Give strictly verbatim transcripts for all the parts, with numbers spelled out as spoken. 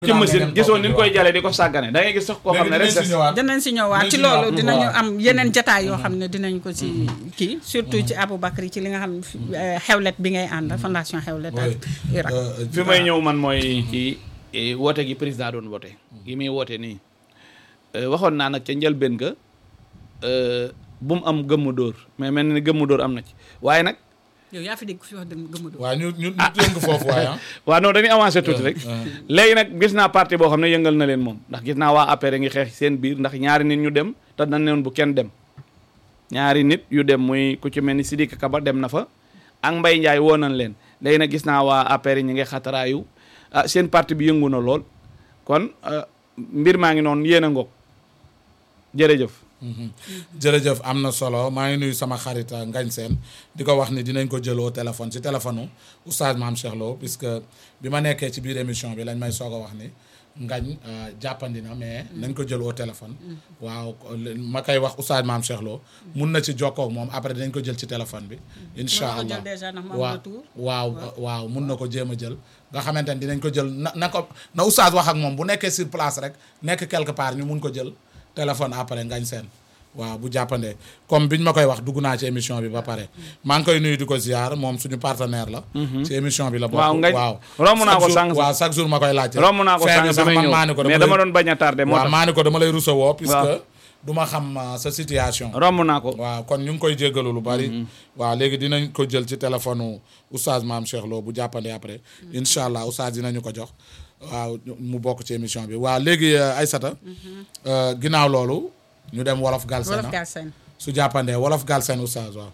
ci machine gisoo ni ñu koy jàllee di ko sàggane da ngay gis sax koo xam ne rek dinañ si ñëwaat ci loolu dinañu am yeneen jataay yoo xam ne dinañ ko ci kii surtout ci Aboubacry ci li nga xam ne xewlet bi ngay ànd fondation xewlet ak Irak fi may ñëw man mooy ci woote gi président doon woote gi muy woote nii waxoon naa nag ca njëlbéen ga bu mu am gëmmu dóor mais mel ni gëmmu dóor am na ci waaye nag yow yaa fi dégg fi wax dëgg gëmmu dóor waaw ñu ñu ñu tënk foofu waaye ah waaw non dañuy avancé tuuti rek léegi nag gis naa parti boo xam ne yëngal na leen moom ndax gis naa waa A P R ngi xeex seen biir ndax ñaari nit ñu dem te dañ ne woon bu kenn dem ñaari nit yu dem muy ku ci mel ni Sidiki Kaba dem na fa ak Mbaye Ndiaye woo nañ leen léegi nag gis naa waa A P R ñi ngi xataraayu ah seen parti bi yëngu na lool kon mbir maa ngi noonu yéen a ngoog jërëjëf jërëjëf am na solo maa ngi nuyu sama xarit Ngañ Seen di ko wax ni dinañ ko jëloo téléphone ci téléphone oustaz Mame Cheikh Lo puisque bi ma nekkee ci biir émission bi lañ may soog a wax ni Ngañ jàppandi na mais nañ ko jël au téléphone waaw ma koy wax oustaz Mame Cheikh Lo mun na ci jokkoo ak moom après dinañ ko jël ci téléphone bi incha allah waaw waaw waaw mun na ko jéem a jël nga xamante ne dinañ ko jël na na ko na oustaz wax ak moom bu nekkee sur place rek nekk quelque part ñu mun ko jël téléphone après Ngañ Seen waaw bu jàppandee comme biñ ma koy wax dugg naa ci émission bi ba pare maa ngi koy nuyu di ko ziar moom suñu partenaire la ci émission bi la bokk waaw ngañ waaw romb naa ko sànq waaw chaque jour ma koy laajte romb naa ko sànq sax man maa ni ko mais dama doon bañ a tardé moo waaw tax maa ni ko dama lay rusa woo puisque du ma xam sa situation romb naa ko waaw kon ñu ngi koy jéggalu lu bari waaw léegi dinañ ko jël ci téléphone oustaz Mame Cheikh Lo bu jàppandee après incha allah oustaz dinañu ko jox waaw mu bokk ci émission bi waaw léegi Aïssata ginnaaw loolu ñu dem wolof Galsen su jàppandee wolof Galsen oustaz waaw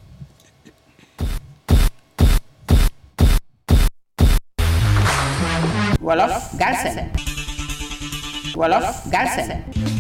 wolof Galsen wolof Galsen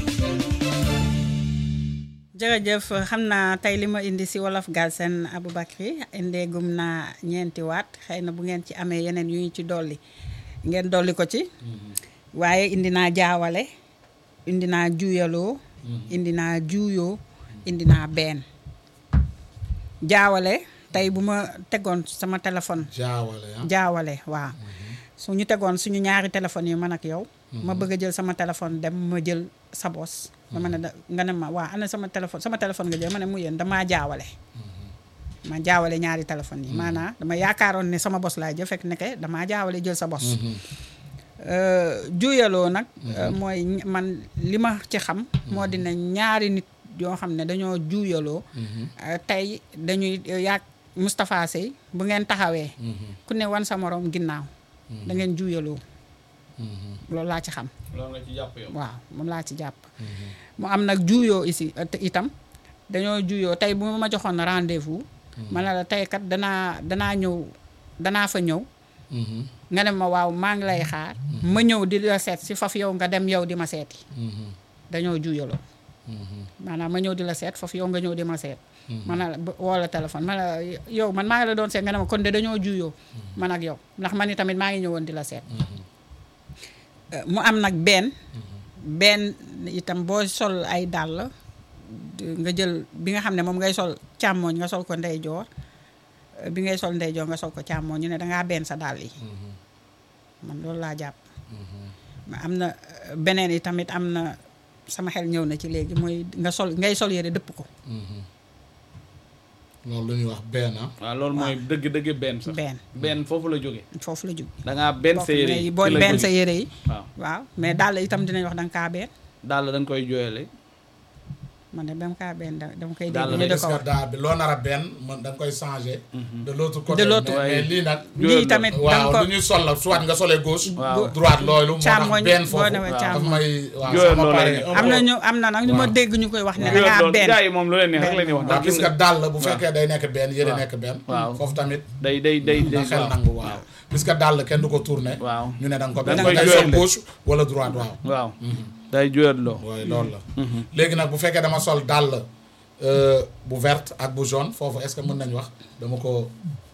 jërëjëf xam naa tey li ma indi si wolof Galsen Aboubacry indeegum naa ñeenti waat xëy na bu ngeen ci amee yeneen yu ñu ci dolli ngeen dolli ko ci waaye indi naa jaawale indi naa juuyaloo indi naa juuyoo indi naa benn jaawale tey bu ma tegoon sama téléphone jaawale jaawale waaw su ñu tegoon suñu ñaari téléphones yi man ak yow ma bëgg a jël sama téléphone dem ma jël sa bos dama ne da nga ne ma waa ana sama téléphone sama téléphone nga jël ma ne mu yéen damaa jaawale ma jaawale ñaari téléphones yi maanaam dama yaakaaroon ne sama bos laa jël fekk nekke damaa jaawale jël sa bos juuyaloo nag mooy man li ma ci xam moo dina ñaari nit yoo xam ne dañoo juuyaloo tey dañuy yaag Moustapha Sey bu ngeen taxawee ku ne wan sa morom ginnaaw da ngeen juuyaloo loolu laa ci xam loolu nga ci jàpp yow waaw moom laa ci jàpp mu am nag juuyoo ici itam dañoo juuyoo tey bu ma joxoon rendez-vous ma ne la tey kat danaa danaa ñëw danaa fa ñëw nga ne ma waaw maa ngi lay xaar ma ñëw di la seet si faf yow nga dem yow di ma seeti dañoo juuyaloo maanaam ma ñëw di la seet faf yow nga ñëw di ma seet man la woo la téléphone man la yow man maa ngi la doon seet nga ne ma kon de dañoo juuyoo man ak yow ndax man ni tamit maa ngi ñëwoon di la seet mu am nag benn benn itam boo sol ay dàll nga jël bi nga xam ne moom ngay sol càmmooñ nga sol ko ndeyjoor bi ngay sol ndeyjoor nga sol ko càmmooñ ñu ne dangaa benn sa dàll yi man loolu laa jàpp ma am na beneen yi tamit am na sama xel ñëw na ci léegi mooy nga sol ngay sol yére dëpp ko loolu lu ñuy wax benn ah waaw loolu mooy dëgg dëgg benn sax benn benn foofu la jóge foofu la jóge dangaa benn sa yére yi boo benn sa yére yi waaw waaw mais daal itam dinañ wax danga kaa benn daal dañ koy jooyale man de dama kaa benn dama koy daal dégg ñu de ko wax daal bi loo nar a benn man da nga koy changer de l'autre côté de l'autre mais lii nag lii tamit danga ko waaw lu ñuy sol la soit nga solee gauche waaw droite loolu moo tax càmmoñ benn boo foofu demee daf càmmoñ may waaw Jooyal sama loolu pare la am na ñu am na nag ñu ma dégg ñu koy wax ne dangaa benn gars yi moom lu leen neex rek la ñuy wax ndax gis nga dàll bu waaw. fekkee day nekk benn yére waaw. nekk benn waaw. foofu tamit day day day da day xel waaw. nangu waaw puisque dàll kenn du ko tourner waaw ñu ne da nga ko Da benn nga koy ngay sol jooyal. gauche wala droite waaw waaw day jooyaloo waaye loolu la léegi nag bu fekkee dama sol dàll bu verte ak bu jaune foofu est-ce que mën nañ wax dama ko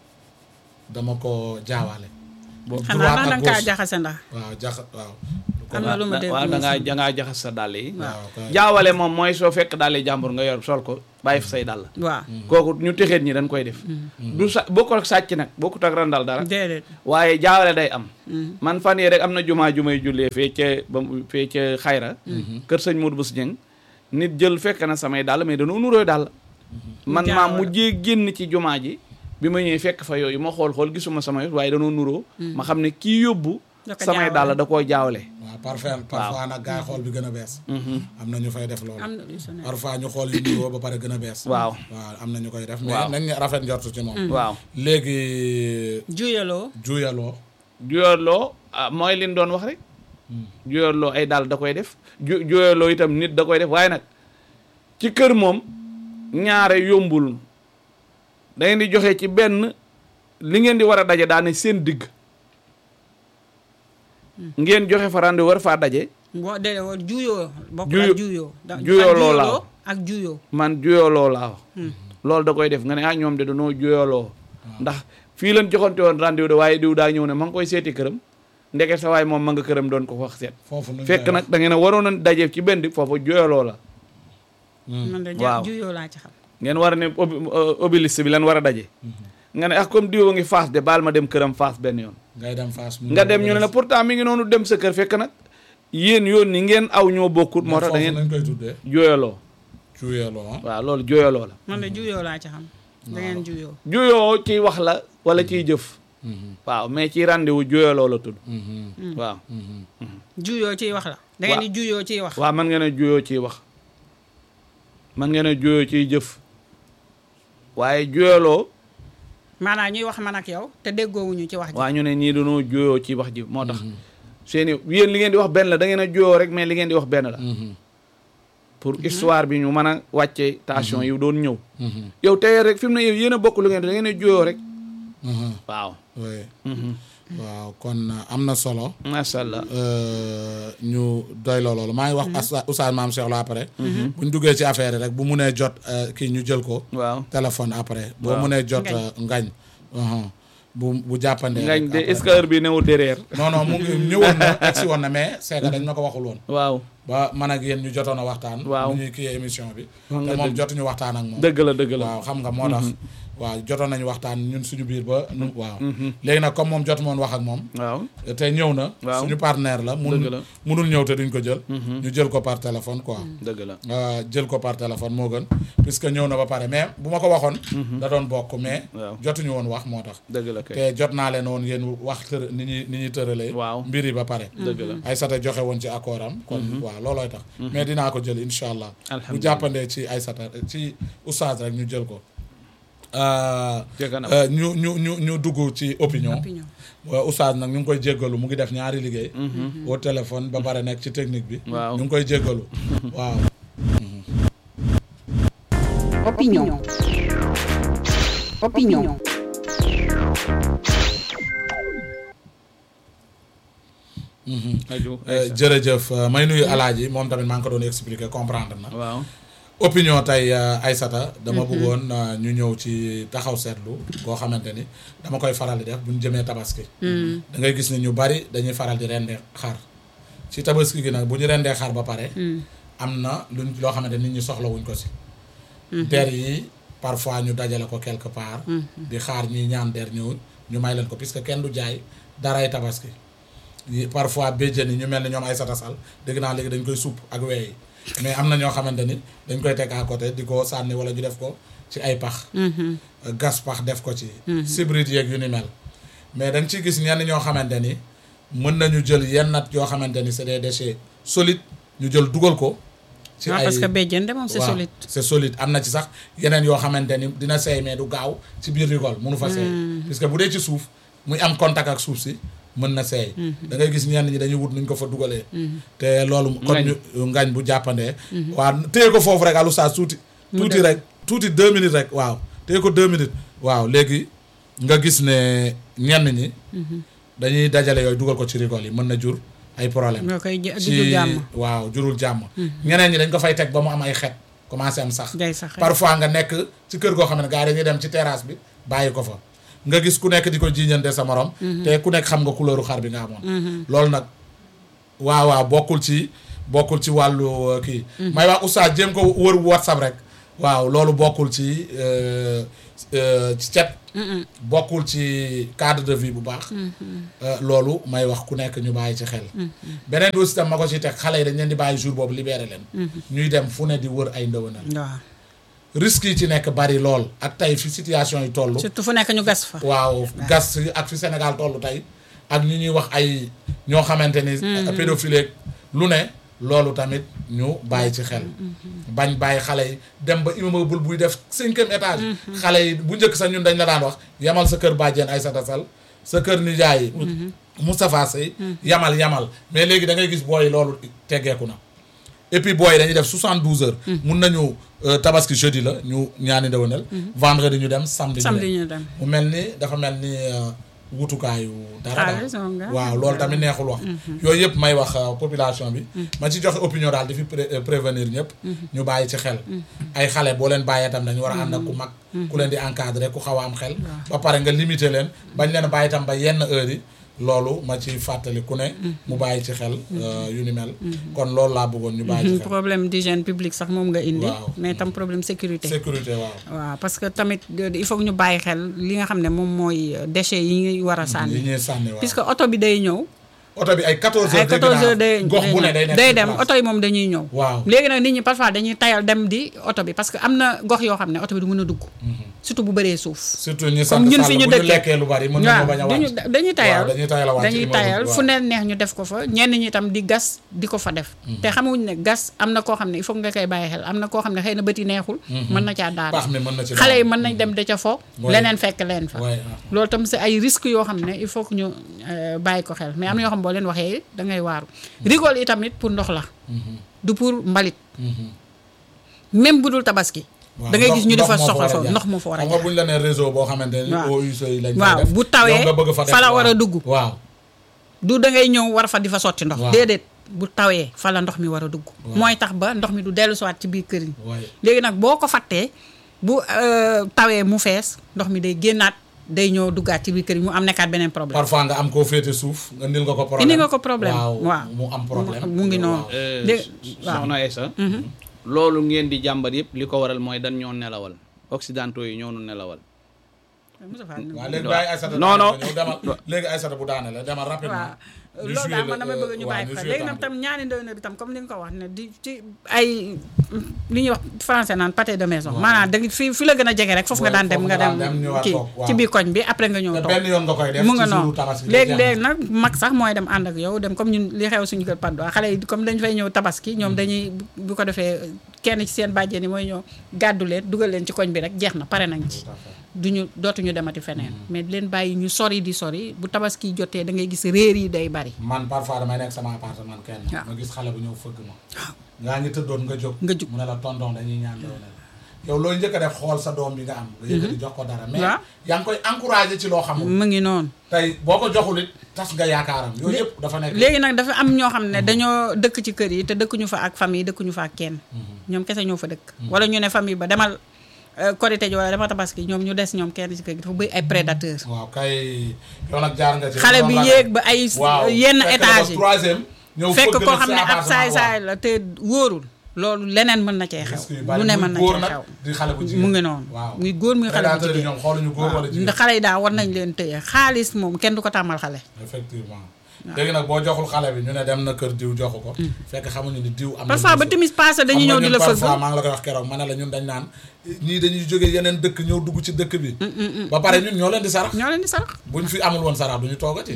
dama ko jaawaale xanaa ndax danga kaa jaxase ndax waaw jax waaw am na lu ma dégg waaw da ngaa da ngaa jaxas sa dàll yi waaw kay. jaawale moom mooy soo fekk dàll yi jàmbur nga yor sol ko bàyyi fa say dàll waaw kooku ñu texeet ñi dañ koy def du sa bokkul ak sàcc nag bokkut ak randal dara déedéet waaye jaawale day am man fan yee rek am na jumaa ju may jullee fee ca ba fee ca xayra kër sëñ Modou Bouss Dieng nit jël fekk na samay dàll mais danoo nuróo dàll man maa mujjee génn ci jumaa ji bi ma ñëwee fekk fa yooyu ma xool xool gisuma sama yos waaye danoo nuroo ma xam ne kii yóbbu samay dàll da koo jaawale waaw parfois parfois nag gars yi xool bi gën a bees am na ñu fay def loolu am na lu sonné parfois ñu xool yu nuroo ba pare gën a bees waaw waaw am na ñu koy def mais waaw nañ rafet njortu ci moom waaw léegi juyaloo juyaloo juyooloo mooy liñ doon wax rek juyooloo ay dàll da koy def ju juyooloo itam nit da koy def waaye nag ci kër moom ñaare yombul da ngeen di joxe ci benn li ngeen di war a daje daane seen digg ngeen joxe fa rendez-vous war faa daje boo de juyoo bokk Juyo- ak juyoo da- juyooloo laa juyaloo ak juyoo man juyooloo laa wax loolu da koy def nga ne ah ñoom de dañoo juyooloo ndax fii leen joxante woon rendez-vous de waaye diw daa ñëw ne ma ngi koy seeti këram ndeket sa waay moom ma nga këram doon ko wax seet foofu nuñ fekk koy nag da ngeen a waroon a daje ci benn di foofu juyooloo la man de waaw. juyoo laa ci xam ngeen war a ne obi- obélisque bi lan war a daje nga ne ah comme diw ngi faas de baal ma dem këram faas benn yoon ngay dem face nga dem ñu ne la pourtant mi ngi noonu dem sa kër fekk nag yéen yoon ni ngeen aw ñoo bokkut moo tax da ngeen nañ koy tuddee jooyaloo juyaloo ah waaw loolu jooyaloo la man de juyoo laa ci xam da ngeen juyoo juyoo ciy wax la wala ciy jëf waaw mais ci rendez-vous jooyaloo la tudd waaw juyoo ciy wax la da ngeen di juyoo ciy wax waaw man ngeen a juyoo ciy wax man ngeen a juyoo ciy jëf waaye jooyaloo maanaam ñuy wax man ak yow te déggoowuñu ci wax ji waa ñu ne ñii dañoo juyoo ci wax ji moo tax seeni yéen li ngeen di wax benn la da ngeen a juyoo rek mais li ngeen di wax benn la pour histoire bi ñu mën a wàcce tension yi doon ñëw yow tey rek fi mu ne yow yéen a bokk lu ngeen da ngeen a juyoo rek waaw oui waaw kon am na solo macha allah ñu doy loolu maa ngi wax Oustaz Oustaz Mame Cheikh Lo après bu ñu duggee ci affaire yi rek bu munee jot kii ñu jël ko waaw téléphone après boo munee jot ngañ bu bu jàppandee ngañ de est-ce que heure bi newul derrière non non mu ngi ñëwoon na egsi woon na mais c'est que dañ ma ko waxul woon waaw ba man ak yéen ñu jotoon a waxtaan waaw bu ñuy kii émission bi Wax nga te moom dëgg. jotuñu waxtaan ak moom dëgg la dëgg la waaw xam nga moo tax waaw jotoon nañu waxtaan ñun suñu biir ba nu waaw léegi nag comme moom jotu moon wax ak moom waaw te ñëw na Waaw. suñu partenaire la Dëgg munul la. munul ñëw te duñ ko jël ñu jël ko par téléphone quoi dëgg la Euh, jël ko par téléphone moo gën puisque ñëw na ba pare mais bu ma ko waxoon da doon bokk mais Waaw. jotuñu woon wax moo tax dëgg la kay te jot naa leen woon ngeen wax tër ni ñuy ni ñuy tëralee Waaw. mbir yi ba pare dëgg la Aysata joxe woon ci accord am kon waaw loolooy tax mais dinaa ko jël insha allah bu Alhamdulillah. jàppandee ci Aysata ci oustaz rek ñu jël ko Euh, ca kanam euh, ñu ñu ñu ñu dugg ci opinion opinion waaw oustaz nag ñu ngi koy jéggalu mu ngi def ñaari liggéey au téléphone ba pare nekk ci technique bi Waaw. ñu ngi koy jéggalu waaw Opinion. Opinion. aju Euh, jërëjëf euh, may nuyu alaaji moom tamit maa ngi ko doon expliquer comprendre na waaw opinion tey euh, Aysata dama bëggoon euh, ñu ñëw ci taxaw seetlu koo xamante ni dama koy faral di def bu ñu jëmee tabaski da ngay gis ne ñu bari dañuy faral di rendee xar ci tabaski gi nag bu ñu rendee xar ba pare am na luñ loo xamante nit ñi soxlawuñ ko si der yi parfois ñu dajale ko quelque part di xaar ñi ñaan der ñëw ñu may leen ko puisque kenn du jaay daray tabaski yi parfois béjjën yi ñu mel ni ñoom ay satasal dégg naa léegi dañ koy supp ak weey mais am na ñoo xamante ni dañ koy teg à côté di ko sànni wala ñu def ko ci ay pax gas pax def ko ci sibrit yeeg yu ni mel mais dañ ciy gis ñenn ñoo xamante ni mën nañu jël yenn nat yoo xamante ni c'est des déchets solides ñu jël dugal ko ci waaw ay parce que béjjën de moom c'est waaw, solide c'est solide am na ci sax yeneen yoo xamante ni dina seey mais du gaaw ci biir rigole mënu fa seey puisque bu dee ci suuf muy am contact ak suuf si mën na seey da ngay gis ñenn ñi dañuy wut nuñ ko fa dugalee te loolu kon ñu ngañ bu jàppandee waaw téye ko foofu rek alu saa tuuti tuuti rek tuuti deux minutes rek waaw téye ko deux minutes waaw léegi nga gis ne ñenn ñi dañuy dajale yooyu dugal ko ci rigole yi mën na jur ay problème nga koy jë- ci jur jàmm waaw jurul jàmm ñeneen ñi dañ ko fay teg ba mu am ay xet commencé am sax day sax parfois nga nekk ci kër goo xam ne gars yi dañuy dem ci terrasse bi bàyyi ko fa nga gis ku nekk di ko jiiñante sa morom te ku nekk xam nga couleuru xar bi nga amoon loolu nag waaw waaw bokkul ci bokkul ci wàllu euh, kii may wax oustaz jéem ko wër WhatsApp rek waaw loolu bokkul ci euh, euh, ci cet bokkul ci cadre de vie bu baax euh, loolu may wax ku nekk ñu bàyyi ci xel beneen bi aussi tam ma ko ci teg xale yi dañ leen di bàyyi jour boobu libéré leen ñuy dem fu ne di wër ay ndëwënal waaw risques yi ci nekk bari lool ak tey fi situation yi toll surtout fu nekk ñu gas fa. waaw gas yi ak fi Sénégal toll tey ak ñu ñuy wax ay ñoo xamante ni pédophile lu ne loolu tamit ñu bàyyi ci xel bañ bàyyi xale yi dem ba immeuble buy def cinquième étage xale yi bu njëkk sax ñun dañ la daan wax yamal sa kër bàjjen Aïssata Sall sa kër nijaay Moustapha Sey yamal yamal mais léegi da ngay gis booy loolu teggeeku na et puis booy dañuy def soixante-douze heures mun nañu tabaski jeudi la ñu ñaani ndewenal vendredi ñu dem samedi ñu dem mu mel ni dafa mel ni wutukaayu dara daal waaw loolu tamit neexul wax yooyu yëpp may wax population bi ma ci joxe opinion daal di fi prévenir ñëpp ñu bàyyi ci xel ay xale boo leen bàyyee tam dañu war a ànd ak ku mag ku leen di encadrer ku xaw a am xel ba pare nga limiter leen bañ leen bàyyi tam ba yenn heure yi loolu ma ci fàttali ku ne mu bàyyi ci xel yu ni mel kon loolu laa bëggoon ñu bàyyi ci xel problème d'hygiène publique sax moom nga indi mais tam problème sécurité sécurité waaw waaw parce que tamit il faut que ñu bàyyi xel li nga xam ne moom mooy déchets yi ñuy war a sànni yi ñuy sànni waaw puisque oto bi day ñëw oto bi ay quatorze heures ay quatorze heures day gox bu ne day nekk day dem oto yi moom dañuy ñëw waaw léegi nag nit ñi parfois dañuy tayal dem di oto bi parce que am na gox yoo xam ne oto bi du mën a dugg surtout bu bëree suuf surtout ñi sant comme ñun fi ñu bu ñu dëkkee lekkee lu bari mën nañu bañ a wàcc dañuy tayal dañuy tayal a wàcc dañuy tayal fu ne neex ñu def ko fa ñenn ñi tam di gas di ko fa def te xamuñ ne gas am na koo xam ne il faut nga koy bàyyi xel am na koo xam ne xëy na bëti neexul mën na caa daal xale yi mën nañ dem da ca fo leneen fekk leen fa loolu tam c'est ay risques yoo xam ne il faut que ñu bàyyi ko xel mais am na yoo xam boo leen waxee da ngay waaru rigole yi tamit pour ndox la du pour mbalit même bu dul tabaski da ngay gis ñu di fa soxla fa ndox mu fa war a jaar buñ la ne réseau boo xamante ne eaux usées yi lañ waaw bu tawee fa la war a dugg waaw du da ngay ñëw war fa di fa sotti ndox déedéet bu tawee fa la ndox mi war a dugg mooy tax ba ndox mi du dellu siwaat ci biir kër yi léegi nag boo ko fattee bu tawee mu fees ndox mi day génnaat day ñëw duggaat ci biir kër yi mu am nekkaat beneen problème parfois nga am koo féete suuf nga ndil nga ko problème indi nga ko problème waaw mu am problème mu ngi noonu soxna Aïssa loolu ngeen di jàmbat yëpp li ko waral mooy dañ ñoo nelawal occidentaux yi ñoo nu nelawal waaw léegi bàyyi Aïssata non non demal léegi Aïssata bu daane la demal rapidement loolu daal man damay bëgg ñu bàyyi ko léegi nag tam ñaani ndewenal bi tam comme ni nga ko wax ne di ci ay li ñuy wax français naan pâté de maison maanaam da fi fi la gën a jege rek foofu nga daan dem nga dem kii ci biir koñ bi après nga ñëw toog benn yoon nga koy def mu nga noonu léegi léegi nag mag sax mooy dem ànd ak yow dem comme ñun li xew suñu kër Patte d'Oie xale yi comme dañ fay ñëw tabaski ñoom dañuy bu ko defee kenn ci seen bàjjen yi mooy ñëw gàddu leen dugal leen ci koñ bi rek jeex na pare nañ ci duñu dootuñu demati feneen mais leen bàyyi ñu sori di sori bu tabaski jotee da ngay gis réer yi day bari man parfois damay nekk sama appartement kenn nga gis xale bu ñëw fëgg ma ngaa ngi tëddoon nga jóg nga jóg mu ne la tonton dañuy ñaan doon yow loolu njëkk a def xool sa doom bi nga am nga yëkkati jox ko dara mais yaa ngi koy encouragé ci loo xamul mu ngi noonu tey boo ko joxul it tas nga yaakaaram yooyu yëpp dafa nekk léegi nag dafa am ñoo xam ne dañoo dëkk ci kër yi te dëkkuñu fa ak famille dëkkuñu fa ak kenn ñoom kese ñoo fa dëkk wala ñu ne famille ba demal korité ji wala dama tabaski ñoom ñu des ñoom kenn ci kër gi dafa bëri ay prédateurs waaw kay yow nag jaar nga ci xale bi yéeg ba ay yenn étage yi fekk koo xam ne ab saay-saay la te wóorul loolu leneen mën na cee xew lu ne mën na cee xew mu ngi noonu muy góor muy xale bu jigéen ndax xale yi daal war nañ leen tëye xaalis moom kenn du ko tàmmal xale effectivement léegi nag boo joxul xale bi ñu ne dem na kër diw joxu ko fekk xamuñu ni diw am na parfois ba timis passé dañuy ñëw di la fëgg parfois maa ngi la koy wax keroog ma ne la ñun dañ naan ñii dañuy jógee yeneen dëkk ñëw dugg ci dëkk bi ba pare ñun ñoo leen di sarax ñoo leen di sarax buñ fi amul woon sarax duñu toogati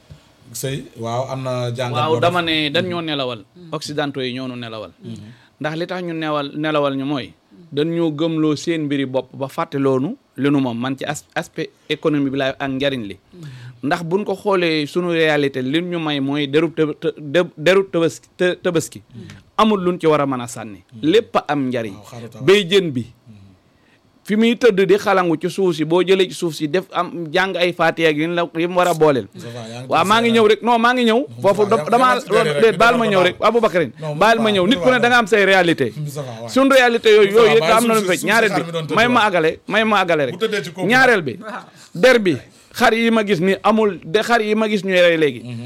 sëy waaw am na jàngat waaw dama ne dañ ñoo nelawal occidentaux yi ñoo nu nelawal ndax li tax ñu newal nelawal ñu mooy dañ ñoo gëmloo seen mbiri bopp ba fàtte loonu li nu moom man ci aspect économie bi laay ak njariñ li ndax buñ ko xoolee sunu réalité li ñu may mooy derub të derub tabaski tabaski amul luñ ci war a mën a sànni lépp a am njariñ béy jën bi fi muy tëdd di xalangu ci suuf si boo jëlee ci suuf si def am jàng ay faatiya ak yi la yi mu war a booleel waaw maa ngi ñëw rek non maa ngi ñëw foofu damaa déet baal ma ñëw rek Aboubacarine baal ma ñëw nit ku ne da nga am say réalité suñ réalité yooyu yooyu yëpp am na lu fecc ñaareel bi may ma agale may ma agale rek ñaareel bi der bi xar yi ma gis ni amul de xar yi ma gis ñuy rey léegi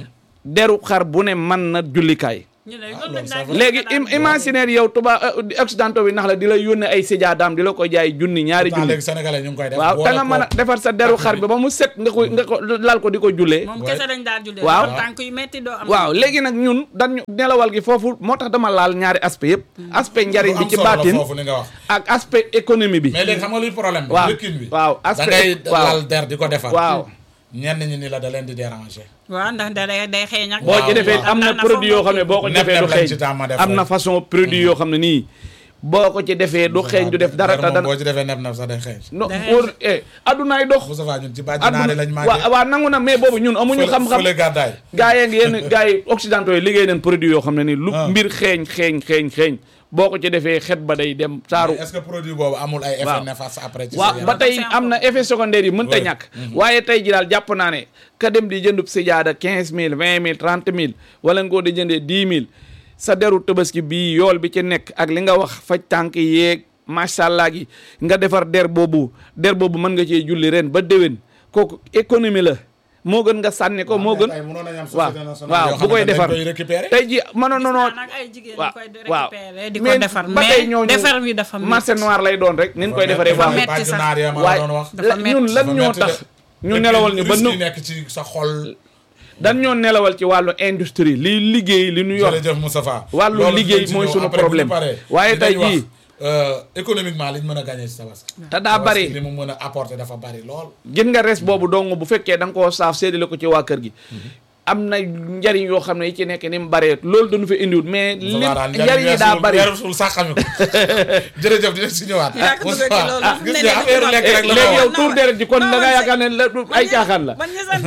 deru xar bu ne mën na jullikaay. léegi imaginaire yow tuba occidentaux bi nax la di la yónnee ay sijaadaam di la ko jaay junni ñaari junni. léegi sénégalais ñu ngi koy def. waaw te nga mën a defar sa deru xar bi ba mu set nga ko nga ko lal ko di ko jullee. moom kese lañ daal jullee. waaw tànk yu metti doo am. waaw léegi nag ñun dañu nelawal gi foofu moo tax dama laal ñaari aspect yëpp. aspect njariñ bi ci baatin foofu li nga wax. ak aspect économie bi. mais léegi xam nga luy problème bi. waaw lëkkin bi. waaw aspect da ngay lal der di ko defar. waaw ñenn ñi ni la da leen di déranger. waaw ndax da day day xeeñ ak. boo ci defee am na produit yoo xam ne boo ko defee du xeeñ am na façon produit yoo xam ne nii boo ko ci defee du xeeñ du def dara ta dana boo ci defee neb neb sax day xeeñ. non pour eh addunaay dox. Moustapha ñun ci bàjjinaari lañ màggee. waaw waaw nangu na mais boobu ñun amuñu xam-xam. fële gàddaay. gaa yee ngi yenn gaa yi occidentaux yi liggéey nañ produit yoo xam ne nii lu mbir xeeñ xeeñ xeeñ xeeñ boo ko ci defee xet ba day dem saaru. est-ce que produit boobu amul ay effet néfaste après. ci waaw ba tey am na effet secondaire yi mënta ñàkk. waaye tey ji daal jàpp naa ne ka dem di jëndub sijaada quinze mille vingt mille trente mille wala nga ko di jëndee dix mille sa deru tabaski bii yool bi ci nekk ak li nga wax faj tànk yeeg macha allah gi nga defar der boobu der boobu mën nga cee julli ren ba déwén kooku économie la. moo gën nga sànni ko moo gën waaw waaw bu koy defar tey ji mënoon noonu waaw waaw di ko defar mais defar bi dafa marché noir lay doon rek ni ñu koy defaree baax waaye ñun lan ñoo tax ñu nelawal ñu ba nu nekk ci sa xol dan ñoo nelawal ci wàllu industrie li liggéey li ñu yor jërëjëf Moustapha wàllu liggéey mooy sunu problème waaye tey jii économiquement liñ mën a gagné ci tabaski te daa bari li mu mën a apporter dafa bari lool. gis nga res boobu dong bu fekkee da nga koo saaf séddale ko ci waa kër gi am na njariñ yoo xam ne yi ci nekk ni mu baree loolu dañu fa indiwut mais li njariñ yi daa bari weeru suul sax xami ko jërëjëf dinañ si ñëwaat gis nga affaire lekk rek la léegi yow tuur deret ji kon da nga yaakaar ne ay caaxaan la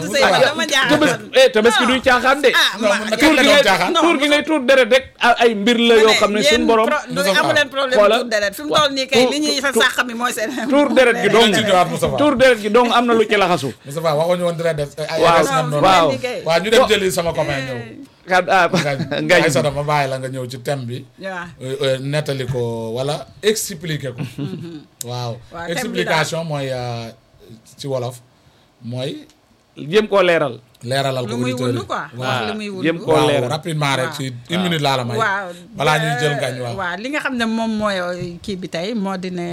tabaski duy caaxaan de tuur gi ngay tuur gi ngay tuur deret rek ay mbir la yoo xam ne suñu borom amu leen problème tuur deret fi mu toll nii kay li ñuy sa sax mi mooy seen tuur deret gi dong tuur deret gi dong am na lu ci laxasu Moustapha waxuñu woon deret def waaw waaw ñu dem jëli sama copain ñëw. ngañ ay sa dama bàyyi la nga ñëw ci thème bi. waaw nettali ko wala expliquer ko. waaw explication mooy ci wolof mooy. jéem koo leeral. leeralal ko auditeurs yi waaw jéem koo leeral rapidement rek ci une minute laa la may. waaw balaa ñuy jël ngañ waaw. waaw li nga xam ne moom mooy kii bi tey moo di ne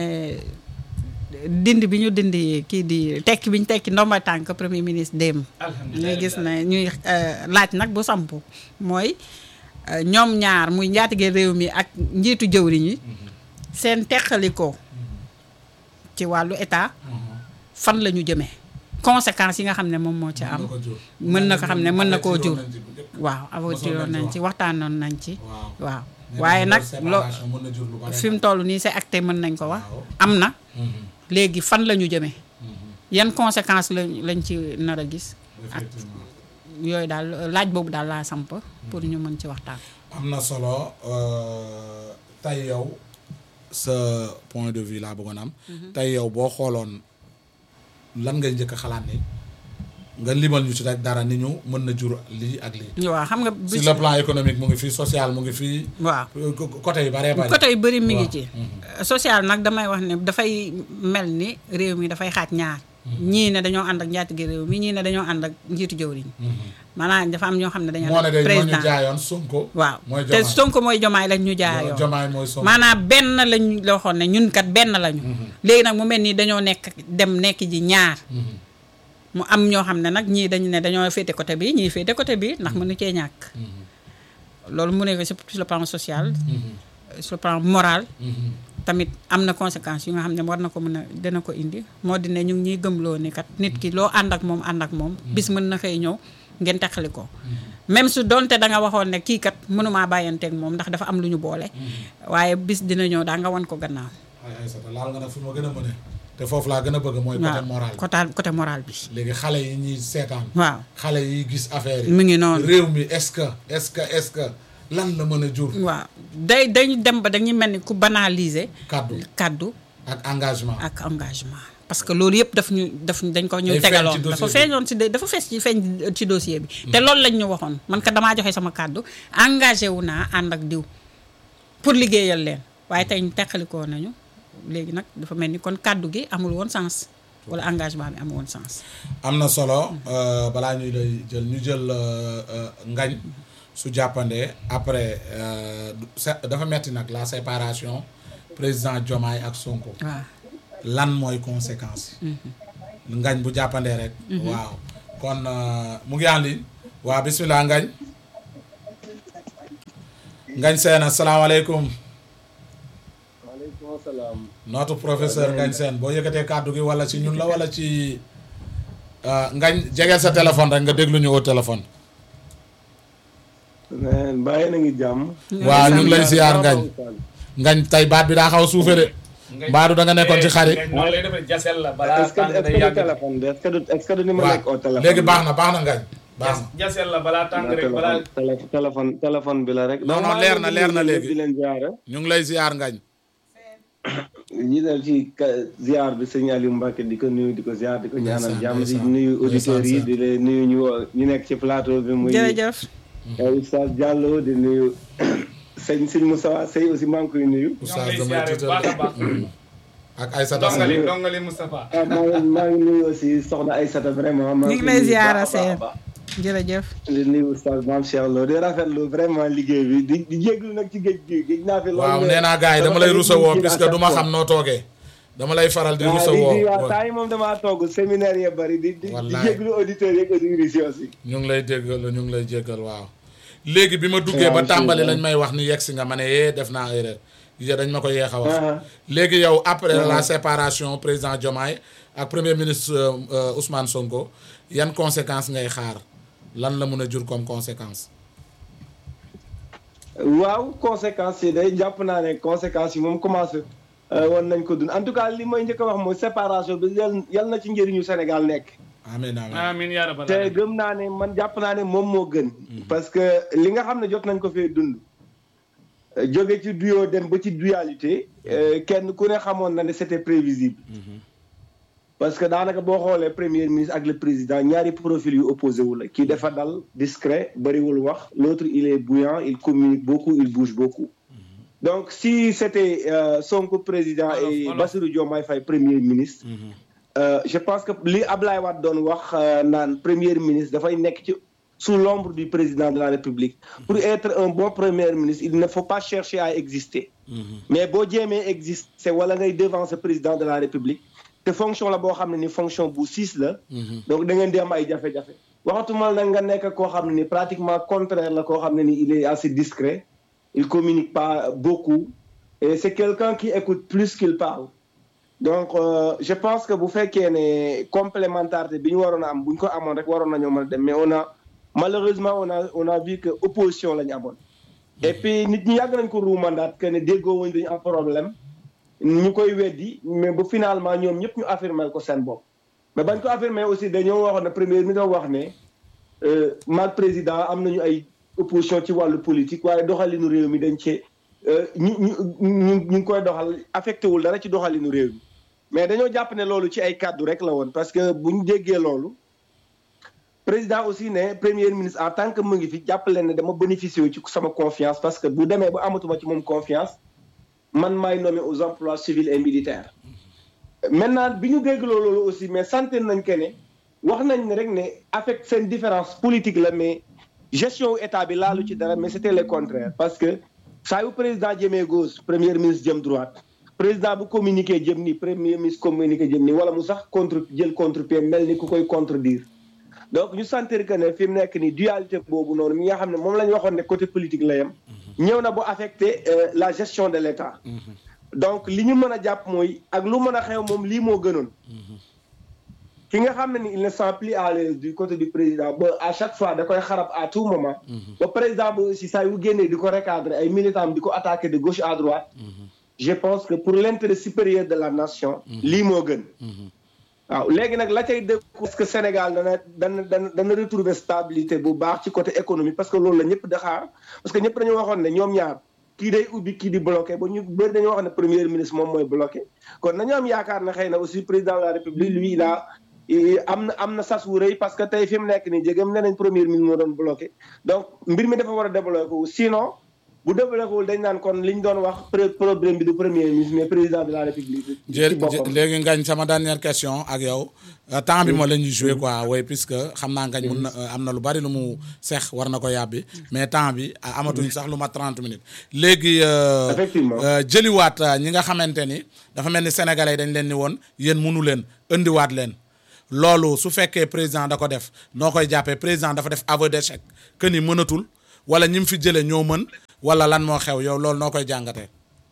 dindi bi ñu dindi kii di tekki bi ñu tekki ndomba tànk premier ministre démb ñuy gis ne ñuy laaj nag bu sampu mooy ñoom ñaar muy njaatige réew mi ak njiitu jëwriñ yi seen teqalikoo ci wàllu état fan la ñu jëmee conséquences yi nga xam ne moom moo ci am mën na ko xam ne mën na koo jur waaw avatiroon nañ ci waxtaanoon nañ ci waaw waaye nag loo fi mu toll nii c'est acté mën nañ ko wax am na léegi fan la ñu jëmee yan conséquences lañ lañ ci nar a gis ak yooyu daal laaj boobu daal laa samp pour ñu mën ci waxtaan. am na solo tey yow sa point de vue laa bëggoon am. tey yow boo xooloon lan ngay njëkk a xalaat ni nga limal ñu ci rek dara ni ñu mën na jur lii ak lii. waaw xam nga. sur le plan économique mu ngi fii social mu ngi fii. waaw côté yu bëree bëri. côté yu bëri mi ngi ci. social nag damay wax ne dafay mel ni réew mi dafay xaaj ñaar. ñii ne dañoo ànd ak njaatige réew mi ñii ne dañoo ànd ak njiitu jëwriñ. maanaam dafa am ñoo xam ne dañoo ànd ak président moo ne ñu jaayoon Sonko. waaw te Sonko mooy Jomaay lañ ñu jaayoon. Jomaay mooy Sonko maanaam benn lañ loo xoon ne ñun kat benn lañu. léegi nag mu mel ni dañoo nekk dem nekk ji ñaar. mu am ñoo xam ne nag ñii dañu ne dañoo féete côté bi ñii féete côté bi ndax mënu cee ñàkk. loolu mu ne ko sur le plan social. sur le plan moral. tamit am na conséquences yu nga xam ne war na ko mën a dana ko indi moo di ne ñu ngi ñuy gëmloo ni kat nit ki loo ànd ak moom ànd ak moom. bis mën na xëy ñëw ngeen teqali ko. même su doonte da nga waxoon ne kii kat mënumaa bàyyanteeg moom ndax dafa am lu ñu boole. waaye bis dina ñëw daa nga wan ko gannaaw. ay ay sa laal nga nag fu ma gën a mëne te foofu laa gën a bëgg mooy côté moral bi côté côté moral bi. léegi xale yi ñuy seetaan. waaw xale yi gis affaire yi. mi ngi noonu réew mi est-ce que est-ce que est-ce que lan la mën a jur. waaw day dañu dem ba dañuy mel ni ku banaliser. kaddu kaddu. ak engagement ak engagement. parce que loolu yëpp daf ñu daf dañ ko ñu tegaloon dafa feeñoon ci dafa fees ci feeñ ci dossier bi. te loolu lañ ñu waxoon man ka damaa joxe sama kaddu engagé wu naa ànd ak diw pour liggéeyal leen waaye tey ñu teqalikoo nañu. léegi nag dafa mel ni kon kàddu gi amul woon sens. wala engagement bi am woon sens. am na solo euh, balaa ñuy lay jël ñu jël euh, euh, ngañ su jàppandee après euh, dafa metti nag la séparation président Diomaye ak Sonko. waaw lan mooy conséquence yi. ngañ bu jàppandee rek. waaw kon euh, mu ngi en ligne. waaw bismillah ngañ. ngañ seen asalaamaaleykum. waaleykum salaam. notre professeur ngañ seen boo yëkkatee kàddu gi wala ci ñun la wala ci ngañ jegeel sa téléphone rek nga déglu ñu au téléphone. bàyyi na ngi jàmm. waaw ñu ngi lay ziar ngañ. ngañ tey baat bi daa xaw a suufe de. mbaadu da nga nekkoon ci xarit. balaa tàng day yàgg téléphone bi est-ce que est-ce que du ni ma nekk au téléphone. léegi baax na baax na ngañ. baax na jasel la balaa tàng rek balaa téléphone téléphone bi la rek. non non leer na leer na léegi di leen ziare. ñu ngi lay ziar ngañ. ñi dal ci ziar bi sëñ Aliou Mbacke di ko nuyu di ko ziar di ko ñaanal jàmm di nuyu auditeurs yi di leen nuyu ñu ñu nekk ci plateau bi. muy jërëjëf. Oustaz Diallo di nuyu sëñ sëñ Moussa Sey aussi maa ngi koy nuyu. Oustaz damay tiital ak Aïssata dongali dongali Moustapha. ah maa ngi maa ngi nuyu aussi soxna Aïssata vraiment. maa ñu ngi lay ziara seen jërëjëf. di nuyu Oustaz Mame Cheikh Lo di rafetlu vraiment liggéey bi di di jéglu nag ci géej gi géej naa fi. loolu waaw nee naa gars yi dama lay rusa woo puisque du ma xam noo toogee. dama lay faral di rusa woo. waaw temps yi moom damaa toog séminaire ya bari di di di jéglu auditeurs yeeg auditrices aussi. ñu ngi lay jéggal ñu ngi lay jéggal waaw. léegi bi ma duggee ba tàmbali lañ may wax ni yegg si nga ma ne yee def naa erreur dañ ma ko yeex a wax. léegi yow après la séparation président Diomaye ak premier ministre Ousmane Sonko yan conséquences ngay xaar lan la mun a jur comme conséquence. waaw conséquences yi day jàpp naa ne conséquences yi moom commencé woon nañ ko dund en tout cas li may njëkk a wax mooy séparation bi yal yal na ci njëriñu Sénégal nekk. amiin amiin amiin yaa rabbal te gëm naa ne man jàpp naa ne moom moo gën. parce que li nga xam ne jot nañ ko fee dund. jóge ci duo dem ba ci dualité kenn ku ne xamoon na ne c'était prévisible. parce que daanaka boo xoolee premier ministre ak le président ñaari profil yu opposé wu la kii dafa dal discret bariwul wax l'autre il est bouillant il communique beaucoup il bouge beaucoup. donc si c'était euh, Sonko président alors, et alors. Bassirou Diomaye Faye premier ministre. Euh, je pense que li Ablaye Wade doon wax naan premier ministre dafay nekk ci sous l'ombre du président de la République. Pour être un bon premier ministre il ne faut pas chercher à exister. Mm-hmm. mais boo jéemee exister wala ngay devancer président de la République te fonction la boo xam ne ni fonction bu siis la. Mm-hmm. donc da ngeen di am ay jafe-jafe. waxatuma nag nga nekk koo xam ne ni pratiquement contraire la koo xam ne ni il est assez discret il communique pas beaucoup et c'est quelqu'un qui écoute plus qu'il parle. donc euh, je pense que bu fekkee ne complémentarité bi ñu waroon a am bu ñu ko amoon rek waroon nañoo mën a dem mais on a malheureusement on a on a vu que opposition la ñu amoon. et puis nit ñi yàgg nañ ko ruumandaat que ne déggoo wuñ dañu am problème ñu koy weddi mais ba finalement ñoom ñëpp ñu affirmer ko seen bopp. mais bañ ko affirmer aussi dañoo waxoon ne premier mi doon wax ne maag président am nañu ay opposition ci wàllu politique waaye doxalinu réew mi dañ cee ñu ñu ñu ñu ngi koy doxal affecté wul dara ci doxalinu réew mi. mais dañoo jàpp ne loolu ci ay kàddu rek la woon parce que bu ñu déggee loolu président aussi ne premier ministre en tant que mu ngi fi jàppale ne dama bénéficier wu ci sama confiance parce que bu demee ba amatuma ci moom confiance man maay nommé aux emplois civils et militaires. maintenant bi ñu dégg loolu aussi mais sant nañ que ne wax nañ ne rek ne affect seen différence politique la mais gestion wu état bi laalu ci dara mais c'était le contraire parce que saa yu président jëmee gauche premier ministre jëm droite. président bu communiqué jëm ni premier ministre communiqué jëm ni wala mu sax contre jël contre-pied mel ni ku koy contredire donc ñu sentir que ne fi mu nekk ni dualité boobu noonu mi nga xam ne moom la ñu waxoon ne côté politique la yem ñëw na bu affecté la gestion de l'État. donc li ñu mën a jàpp mooy ak lu mën a xew moom lii moo gënoon ki nga xam ne ni il ne sent plus à l'aise du côté du président ba à chaque fois da koy xarab à tout moment ba président ba aussi saa yu génnee di ko recadrer ay militants di ko attaquer de gauche à droite. je pense que pour l'intérêt supérieur de la nation lii moo gën waaw léegi nag la cay dëkk est-ce que Sénégal dana dana dana dana retrouver stabilité bu baax ci côté économique parce que loolu la ñëpp da xaar parce que ñëpp dañoo waxoon ne ñoom ñaar kii day ubbi kii di bloqué ba ñu bëri dañoo wax ne premier ministre moom mooy bloqué kon nañu am yaakaar na xëy na aussi président de la République lui il a am na am na sas wu rëy parce que tey fi mu nekk nii jégam ne nañ premier ministre moo doon bloqué donc mbir mi dafa war a débloqué wu sinon bu développé wul dañ naan kon li ñu doon wax problème bi du premier ministre mais président de la république. jë léegi ngañ sama dernière question ak yow temps bi moo la ñuy joué quoi oui puisque xam naa ngañ mun na am na lu bari lu mu seex war na ko yàbbi mais temps bi amatuñ sax lu ma trente minutes léegi. effectivement jëliwaat ñi nga xamante ni dafa mel ni sénégalais yi dañ leen ni woon yéen munu leen indiwaat leen loolu su fekkee président da ko def noo koy jàppee président dafa def aveu d'échec que ni mënatul wala ñi mu fi jëlee ñoo mën. wala lan moo xew yow loolu noo koy jàngatee.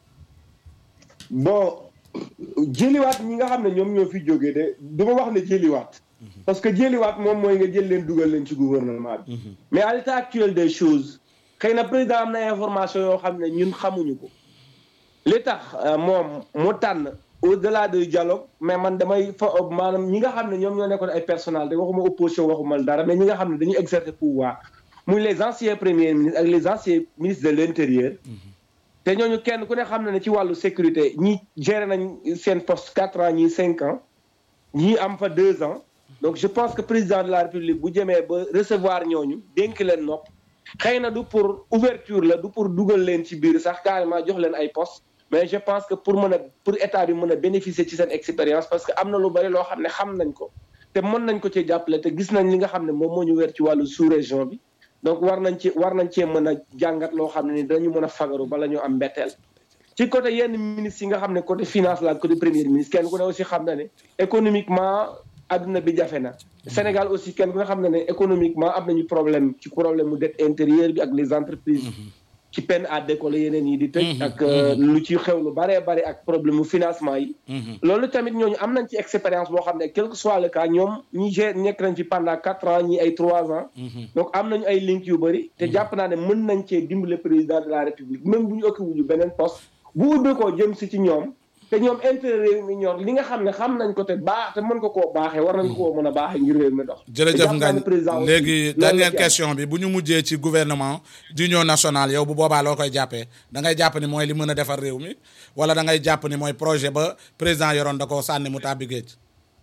bon jëliwaat ñi nga xam ne ñoom ñoo fi jógee de du ma wax ne jëliwaat. parce que jëliwaat moom mooy nga jël leen dugal leen ci gouvernement bi. mais à l'état actuel des choses xëy na président am na information yoo xam ne ñun xamuñu ko. li tax moom mu tànn au-delà du dialogue mais man damay fa maanaam ñi nga xam ne ñoom ñoo nekkoon ay personnalité waxuma opposition waxuma dara mais ñi nga xam ne dañuy exercer pouvoir. muy les anciens premiers ministres ak les anciens ministres de l'intérieur te ñooñu kenn ku ne xam na ne ci wàllu sécurité ñi gérer nañ seen poste quatre ans ñii cinq ans ñii am fa deux ans donc je pense que président de la république bu jëmee ba recevoir ñooñu dénk leen nopp xëy na du pour ouverture la du pour dugal leen ci biir sax carrément jox leen ay poste mais je pense que pour mën a pour état bi mën a bénéficier ci seen expérience parce que am na lu bari loo xam ne xam nañ ko te mën nañ ko ci jàppale te gis nañ li nga xam ne moom moo ñu wér ci wàllu sous-région bi donc war nañ ci war nañ cee mën a jàngat loo xam ne ni dañu mën a fagaru bala ñu am mbetteel ci côté yenn ministres yi nga xam ne côté finance la côté premier ministre kenn ku ne aussi xam na ne économiquement adduna bi jafe na Sénégal aussi kenn ku ne xam na ne économiquement am nañu problème ci problème mu dette intérieure bi ak les entreprises ci peine à décoller yeneen yi di tëj ak lu ci xew lu baree bari ak problème mu financement yi loolu tamit ñooñu am nañ ci expérience boo xam ne quel que soit le cas ñoom ñi gé nekk nañ ci pendant quatre ans ñi ay trois ans donc am nañu ay link yu bëri te jàpp naa ne mën nañ cee dimbale président de la république même bu ñu occupé wuñu beneen poste bu ubbi ko jëm si ci ñoom te ñoom intérêt réew mi ñor li nga xam ne xam nañ ko te baax te mën ko koo baaxee war nañ ko koo mën a baaxee ngir réew mi dox. jërëjëf Ngagne léegi dernière question bi bu ñu mujjee ci gouvernement d'union nationale yow bu boobaa loo koy jàppee da ngay jàpp ni mooy li mën a defar réew mi wala da ngay jàpp ni mooy projet ba président yoroon da koo sànni mu tàbbi géej.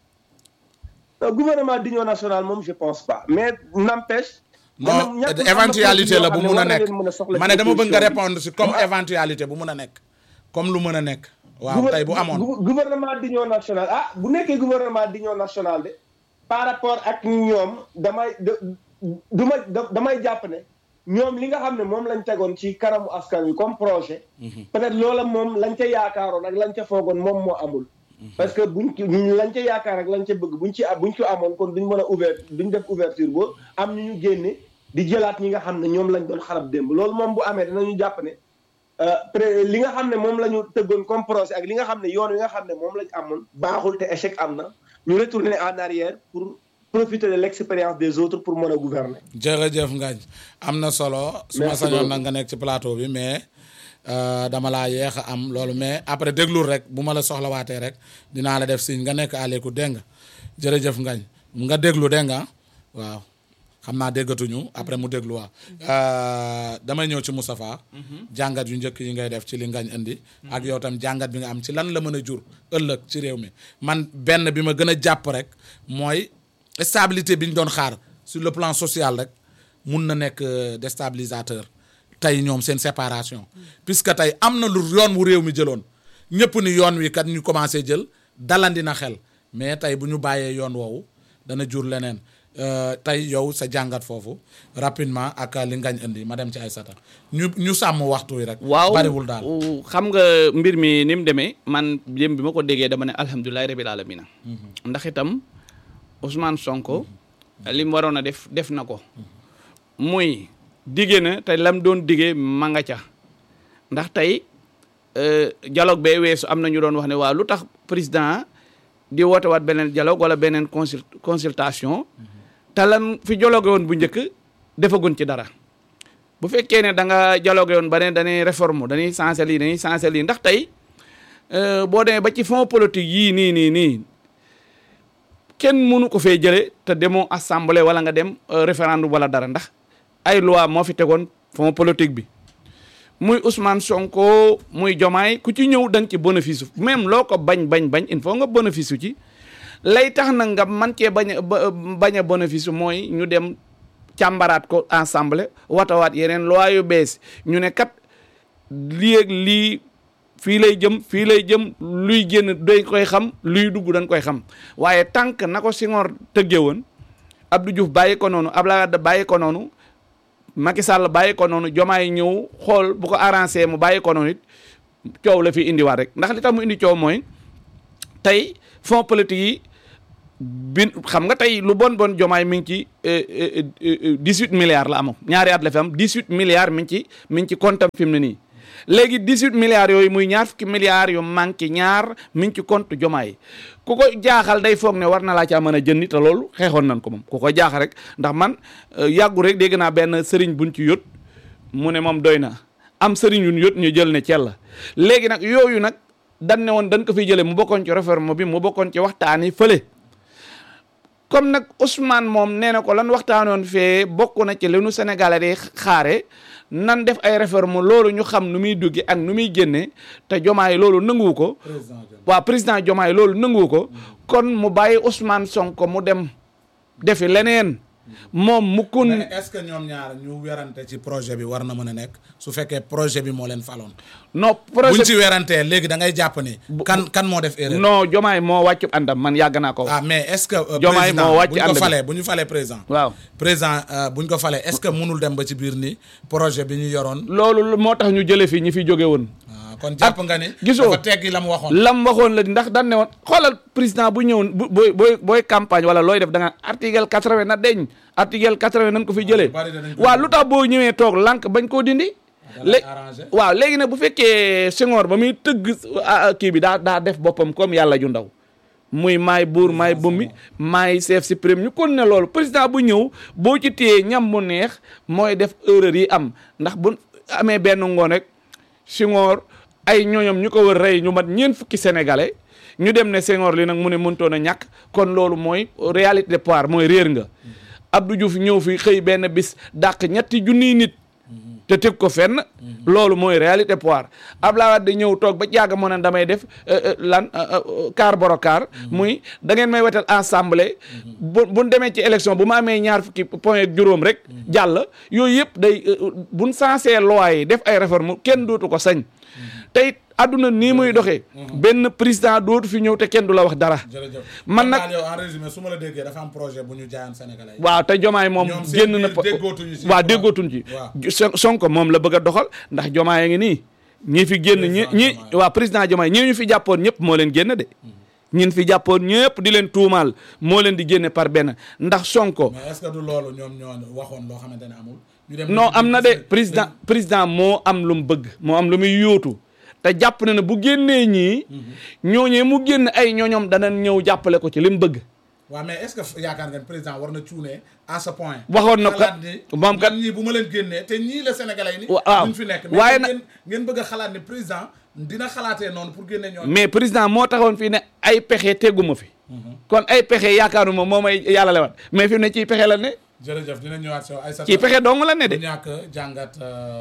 gouvernement d'union nationale moom je pense pas mais n'empêche. non éventualité la bu mun a nekk ma ne dama bëgg nga répondre si comme éventualité bu mun a nekk comme lu mën a nekk. waaw tey bu amoon gouvernement d'union nationale ah bu nekkee gouvernement d'union nationale de par rapport ak ñoom damay du ma damay jàpp ne ñoom li nga xam ne moom lañ tegoon ci kanamu askan wi comme projet peut-être loola moom lañ ca yaakaaroon ak lañ ca foogoon moom moo amul parce que buñ lañ ca yaakaar ak lañ ca bëgg buñ ci buñ ko amoon kon duñ mën a ouvert duñ def ouverture boo am ñu ñu génne di jëlaat ñi nga xam ne ñoom lañ doon xarab démb loolu moom bu amee danañu jàpp ne li nga xam ne moom la ñu tëggoon comme projet ak li nga xam ne yoon wi nga xam ne moom lañ amoon baaxul te échec am na ñu retourner en arrière pour profiter de l'expérience des autres pour mën a gouverner. jërëjëf Ngagne am na solo. su ma sañoon nag nga nekk ci plateau bi mais dama laa yeex a am loolu mais après déglul rek bu ma la soxlawaatee rek dinaa la def signe nga nekk à l'écoute dégg nga jërëjëf Ngagne nga déglu dégg nga waaw. xam naa déggatuñu après mu déglu waa damay ñëw ci Moustapha jàngat yu njëkk yi ngay def ci li Ngagne indi ak yow tam jàngat bi nga am ci lan la mën a jur ëllëg ci réew mi man benn bi ma gën a jàpp rek mooy stabilité bi ñu doon xaar sur le plan social rek mun na nekk déstabilisateur tey ñoom seen séparation puisque tey am na lu yoon wu réew mi jëloon ñëpp ni yoon wi kat ñu commencé jël dalandi na xel mais tey bu ñu bàyyee yoon woowu dana jur leneen tey yow sa jàngat foofu rapidement ak li Ngagne indi ma dem ci Aïssata ñu ñu sàmm waxtu wi rek. waaw bariwul daal xam nga mbir mi ni mu demee man jëm bi ma ko déggee dama ne alhamdulilah rabil alamina ndax itam Ousmane Sonko li mu waroon a def def na ko muy diggee na te lam doon diggee ma nga ca ndax tey dialogue bee weesu am na ñu doon wax ne waaw lu tax président di woote waat beneen dialogue wala beneen consul consultation te lan fi dialogue woon bu njëkk defagun ci dara bu fekkee ne da nga dialogue woon ba ne dañuy réforme dañuy changer lii dañuy changer lii ndax tey boo demee ba ci fond politique yii nii nii nii kenn mënu ko fee jële te demoo assemblée wala nga dem référendum wala dara ndax ay loi moo fi tegoon fond politique bi muy Ousmane Sonko muy Diomaye ku ci ñëw da nga ci bénéfice même loo ko bañ bañ bañ il faut nga bénéfice ci lay tax na nga man cee bañ a bañ a bénéfice mooy ñu dem càmbaraat ko ensemble watawaat yeneen loi yu bees ñu ne kat lii ak lii fii lay jëm fii lay jëm luy génn dañ koy xam luy dugg dañ koy xam waaye tant que na ko Senghor tëggee woon Abdou Diouf bàyyi ko noonu Abdoulaye Wade bàyyi ko noonu Macky Sall bàyyi ko noonu Diomaye ñëw xool bu ko arrangé mu bàyyi ko noonu it coow la fi indiwaat rek ndax li tax mu indi coow mooy tey fonds politique yi bi xam nga tey lu bon bon Diomaye mi ngi ci dix-huit milliards la amoon ñaari at la fi am dix-huit milliards mi ngi ci mi ngi ci compte fi mu ne nii léegi dix-huit milliards yooyu muy ñaar fukki milliards yu manqué ñaar mi ngi ci compte Diomaye ku ko jaaxal day foog ne war na laa caa mën a jëndi te loolu xeexoon nañ ko moom ku ko jaaxal rek ndax man yàggu rek dégg naa benn sëriñ buñ ci yót mu ne moom doy na am sëriñ yuñ yót ñu jël ne cell la léegi nag yooyu nag dañ ne woon dañ ko fiy jëlee mu bokkoon ci réforme bi mu bokkoon ci waxtaan yi fële comme nag Ousmane moom nee na ko lan waxtaanoon fee bokk na ci li nu Sénégalais di xaare nan def ay réforme loolu ñu xam nu muy dugge ak nu muy génne te Diomaye loolu nanguwu ko waaw président Diomaye loolu nanguwu ko kon mu bàyyi Ousmane Sonko mu dem defi leneen moom mu kun mais est-ce que ñoom ñaar ñu werante ci projet bi war na mën a nekk su fekkee projet bi moo leen faloon non projet buñ ci werantee léegi da ngay jàpp ni kan kan moo def erreur non Diomaye moo wàccu àndam man yàgg naa ko ah mais est-ce que Diomaye moo wàcc buñ ko falee bu ñu falee président waaw président buñ ko falee est-ce que mënul dem ba ci biir ni projet bi ñu yoroon loolu moo tax ñu jële fi ñi fi jóge woon kon jàpp nga ni gisoo dafa teggi la mu waxoon la mu waxoon la ndax daan ne woon xoolal président bu ñëwoon bu booy booy booy campagne wala looy def da nga article quatre-vingt na deñ article quatre-vingt nañ ko fi jëlee waaw lu tax boo ñëwee toog lànk bañ koo dindi lé waaw léegi nag bu fekkee Senghor ba muy tëgg kii bi daa daa def boppam comme yàlla ju ndaw muy maay buur maay bummi maay chef suprême ñu kon ne loolu président bu ñëw boo ci téyee ñam mu neex mooy def erreur yi am ndax bu amee benn ngoon rek Senghor ay ñooñom ñu ko wër rey ñu mat ñeent fukki sénégalais ñu dem ne Senghor li nag mu ne mëntoon a ñàkk kon loolu mooy réalité de pouvoir mooy réer nga Abdou Diouf ñëw fi xëy benn bis dàq ñetti junniy nit te teg ko fenn loolu mooy réalité pouvoir Abdoulaye Wade ñëw toog ba jàgg moo ne damay def lan car borocar muy da ngeen may wetal assemblée bu buñ demee ci élection bu ma amee ñaar fukki point juróom rek jàll yooyu yëpp day buñ sensé loi yi def ay réforme kenn dootu ko sañ tey àdduna nii muy doxee benn président dootu fi ñëw te kenn du la wax dara man nag yow en résumé su ma la déggee dafa am projet bu ñu jaayoon sénégalais waaw te Diomaye moom génn na waaw déggootuñ ci Sonko moom la bëgg a doxal ndax Diomaye ngi nii ñi fi génn ñi ñi waaw président Diomaye ñi ñu fi jàppoon ñëpp moo leen génn de ñin fi jàppoon ñëpp di leen tuumaal moo leen di génne par benn ndax Sonko mais est-ce que du loolu ñoom ñoo waxoon loo xamante ne amul non am na de président président moo am lu mu bëgg moo am lu muy yóotu te jàpp na ne bu génnee ñii ñooñee mu génn ay ñooñoom danañ ñëw jàppale ko ci li mu bëgg waaw mais est-ce que yaakaar ngeen président war na cuune à ce point waxoon na kat moom kat ñii bu ma leen génnee te ñii la sénégalais ni waaw ñu fi nekk waaye mais nag ngeen bëgg a xalaat ne président dina xalaatee noonu pour génne ñooñu mais président moo taxoon fii ne ay pexe teguma fi kon ay pexe yaakaaruma moo may yàlla lewat mais fi mu ne ciy pexe la ne jërëjëf dina ñëwaat si ay ciy pexe dong la ne de ñàkk jàngat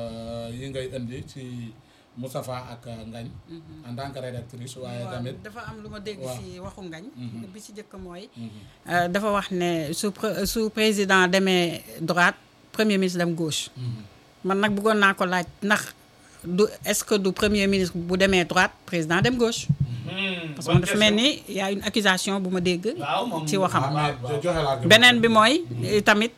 yi ngay indi ci Moustapha ak Ngagne en tant que rédactrice waaye tamit dafa am lu ma dégg ci waxu Ngagne bi ci jëkk mooy dafa wax ne su su président demee droite premier ministre dem gauche man nag bëggoon naa ko laaj ndax du est-ce que du premier ministre bu demee droite président dem gauche parce que dafa mel ni y a une accusation bu ma dégg ci waxam beneen bi mooy tamit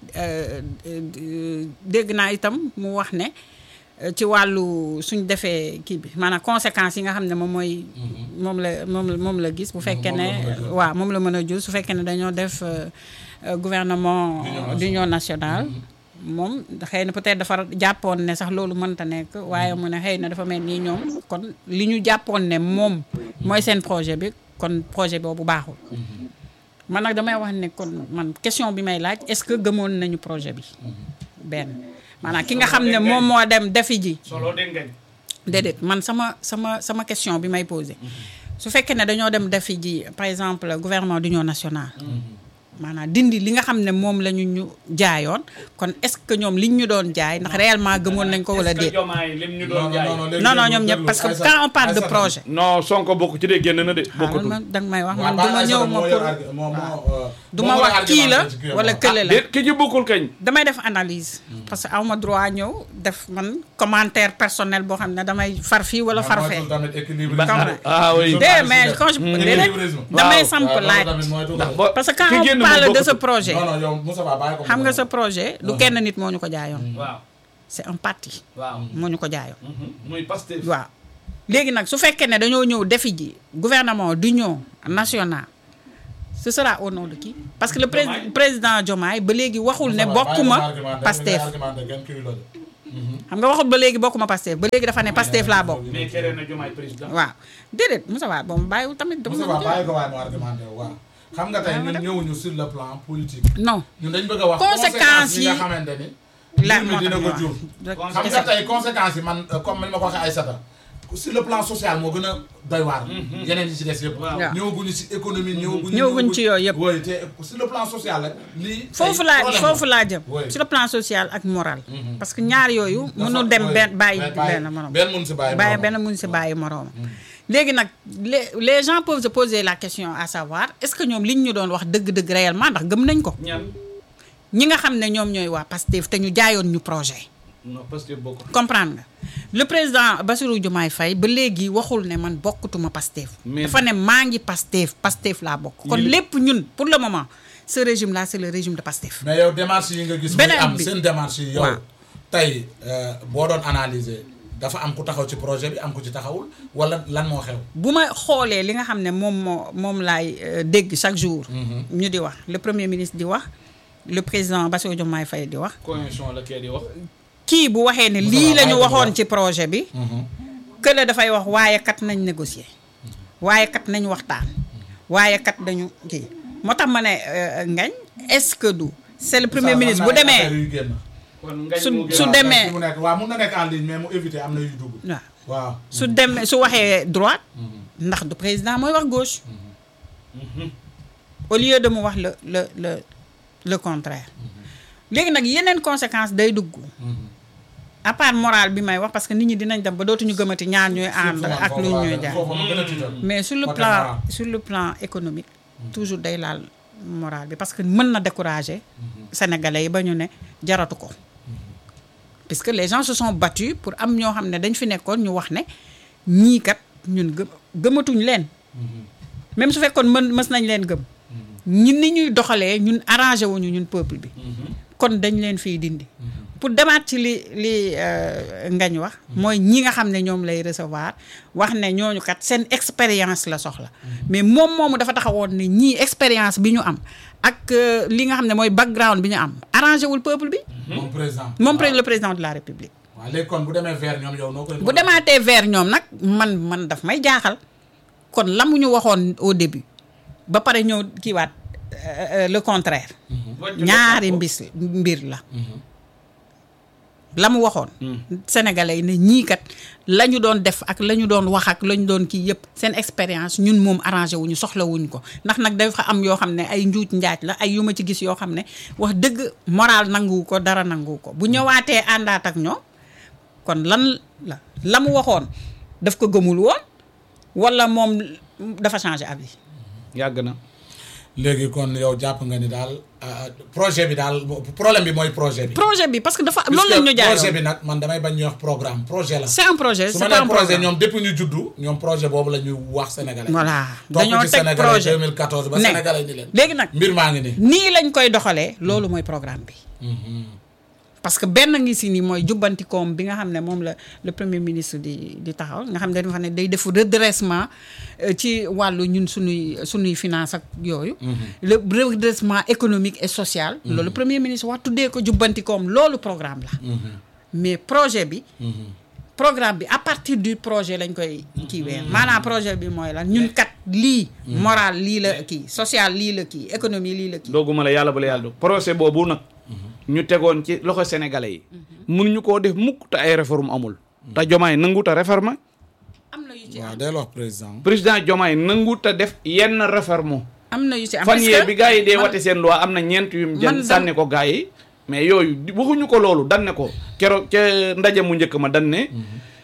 dégg naa itam mu wax ne ci wàllu suñ defee kii bi maanaam conséquences yi nga xam ne moom mooy moom la moom la moom la gis bu fekkee ne waaw moom la mën a jur su fekkee ne dañoo def gouvernement d'union nationale moom xëy na peut-être dafa jàppoon ne sax loolu mënta nekk waaye mu ne xëy na dafa mel nii ñoom kon li ñu jàppoon ne moom mooy seen projet bi kon projet boobu baaxul man nag damay wax ne kon man question bi may laaj est-ce que gëmoon nañu projet bi benn maanaam ki nga xam ne moom moo dem defi ji déedéet man sama sama sama question bi may posé su fekkee ne dañoo dem defi ji par exemple gouvernement d'union nationale maanaam dindi li nga xam ne moom la ñu ñu jaayoon kon est-ce que ñoom liñ ñu doon jaay ndax réellement gëmoon nañ ko wala déet non non ñoom ñëpp parce que quand on parle de projet non Sonko bokk ci dee génn na de bokkatu da nga may wax man duma ñëw ma pour moo du ma wax kii la wala kële la ki ci bokkul kañ. damay def analyse parce que awma droit ñëw def man commentaire personnel boo xam ne damay far fii wala far fee ah oui de mais quand je léeg damay samp laaj parce que quand on parle de ce projet xam nga ce projet du kenn nit moo ñu ko jaayoon waaw c'est un parti waaw moo ñu ko jaayoon muy Pastef waaw léegi nag su fekkee ne dañoo ñëw defi ji gouvernement d'union nationale ce sera au nom de qui parce que le pré président Diomaye ba léegi waxul ne bokkuma Pastef xam nga waxul ba léegi bokkuma Pastef ba léegi dafa ne Pastef laa bokk. mais tere na Diomaye président. waaw déedéet Moussa Wade ba mu bàyyiwul tamit. Moussa Wade bàyyi ko waaye mu argumenté waaw. xam nga tey ñun ñëwuñu sur le plan politique. non ñun dañ bëgg a wax conséquences yi nga xamante ni. la mbir mi dina ko jur. xam nga tey conséquences yi man comme ni ma ko waxee Aïssata sur le plan social moo gën a doy waar. yeneen yi ci des yëpp. waaw ñëwaguñu ci économie ñëwaguñu. ñëwaguñu ci yooyu yëpp. oui te sur le plan social rek lii. foofu laa foofu laa jëm. sur le plan social ak moral. parce que ñaar yooyu. mënul dem benn bàyyi benn moroom. benn mun si bàyyi bàyyi benn mun si bàyyi moroom. léegi nag les les gens peuvent se poser la question à savoir est-ce que ñoom liñ ñu doon wax dëgg-dëgg réellement ndax gëm nañ ko. ñi nga xam ne ñoom ñooy waa Pastef te ñu jaayoon ñu projet. non Pastef bokkul. comprendre nga le président Bassirou Diomaye Faye ba léegi waxul ne man bokkutuma Pastef. dafa ne maa ngi Pastef Pastef laa bokk. kon lépp ñun pour le moment ce régime là c'est le régime de Pastef. mais yow démarche yi nga gis. muy am seen démarche yi yow. tey boo doon analyser dafa am ku taxaw ci projet bi am ku ci taxawul wala lan moo xew. bu ma xoolee li nga xam ne moom moo moom laay dégg chaque jour. ñu di wax le premier ministre di wax le président Bassirou Diomaye Faye di wax. coalition la kee di wax. kii bu waxee ne lii la ñu waxoon ci projet bi kële dafay wax waaye kat nañ négocier waaye kat nañ waxtaan waaye kat dañu kii moo tax ma ne ngañ est-ce que du c'est le premier ministre bu demee su su demee waaw mun na nekk en ligne mais mu éviter am na yu dugg waaw waaw su demee su waxee droite ndax du président mooy wax gauche au lieu de mu wax le le le le contraire léegi nag yeneen conséquence day dugg à part morale bi may wax parce que nit ñi dinañ dem ba dootuñu gëmati ñaar ñooy ànd ak lu ñuy jaar mais sur le plan sur le plan économique toujours day laal morale bi parce que mën na décourager sénégalais yi ba ñu ne jaratu ko puisque les gens se sont battus pour am ñoo xam ne dañ fi nekkoon ñu wax ne ñii kat ñun gëm gëmatuñ leen même su fekkoon mën mës nañ leen gëm ñun ni ñuy doxalee ñun arrangé wuñu ñun peuple bi kon dañ leen fiy dindi pour demaat ci li li ngañ wax mooy ñi nga xam ne ñoom lay recevoir wax ne ñooñu kat seen expérience la soxla mais moom moomu dafa taxawoon ne ñii expérience bi ñu am ak li nga xam ne mooy background bi ñu am arrangé wul peuple bi. moom président moom le président de la république. waaw léegi kon bu demee vers ñoom yow noo koy. bu demaatee vers ñoom nag man man daf may jaaxal kon la mu ñu waxoon au début ba pare ñëw kiiwaat le contraire. ñaari mbis mbir la. la mu waxoon sénégalais yi ne ñii kat la ñu doon def ak la ñu doon wax ak la ñu doon kii yëpp seen expérience ñun moom arrangé wuñu soxla wuñ ko ndax nag dafa am yoo xam ne ay njuuj njaaj la ay yu ma ci gis yoo xam ne wax dëgg moral nanguwu ko dara nanguwu ko bu ñëwaatee àndaat ak ñoom kon lan la la mu waxoon daf ko gëmul woon wala moom dafa changé avis. yàgg na. léegi kon yow jàpp nga ni daal projet bi daal problème bi mooy projet bi. projet bi parce que dafa loolu la ñu jaayoon projet bi nag man damay bañ ñuy wax programme projet la. c'est un projet su c'est ma un nee projet programme ñoom depuis ñu juddu ñoom projet boobu la ñu wax sénégalais. voilà topp dañoo ci teg sénégalais projet deux mille quatorze ba ne sénégalais ni leen. léegi nag mbir maa ngi nii. nii lañ koy doxalee loolu mooy programme bi. parce que benn ngi si ni mooy jubbantikoom bi nga xam ne moom la le premier ministre di di taxaw nga xam ne dafa ne day def redressement ci wàllu ñun suñuy suñuy finance ak yooyu. le redressement économique et social. loolu premier ministre wax tuddee ko jubbantikoom loolu programme la. mais projet bi. programme bi à partir du projet lañ koy kiiwee maanaam projet bi mooy lan ñun kat lii. moral lii la kii social lii la kii économie lii la kii. dooguma la yàlla bala yàlla do projet boobu nag. ñu tegoon ci loxo sénégalais yi. mënuñu koo def mukk te ay réforme amul. te Diomaye nangu te réforme. am na yu ci waaw am day wax président. président Diomaye nangu te def yenn réforme. am na yu ci am fan parce yee que bi gars yi dee man- wate seen loi am na ñeent yu mu man jël dam- sànni ko gars yi. mais yooyu di- waxuñu ko loolu dan ne ko keroog ca ndaje mu njëkk ma dan ne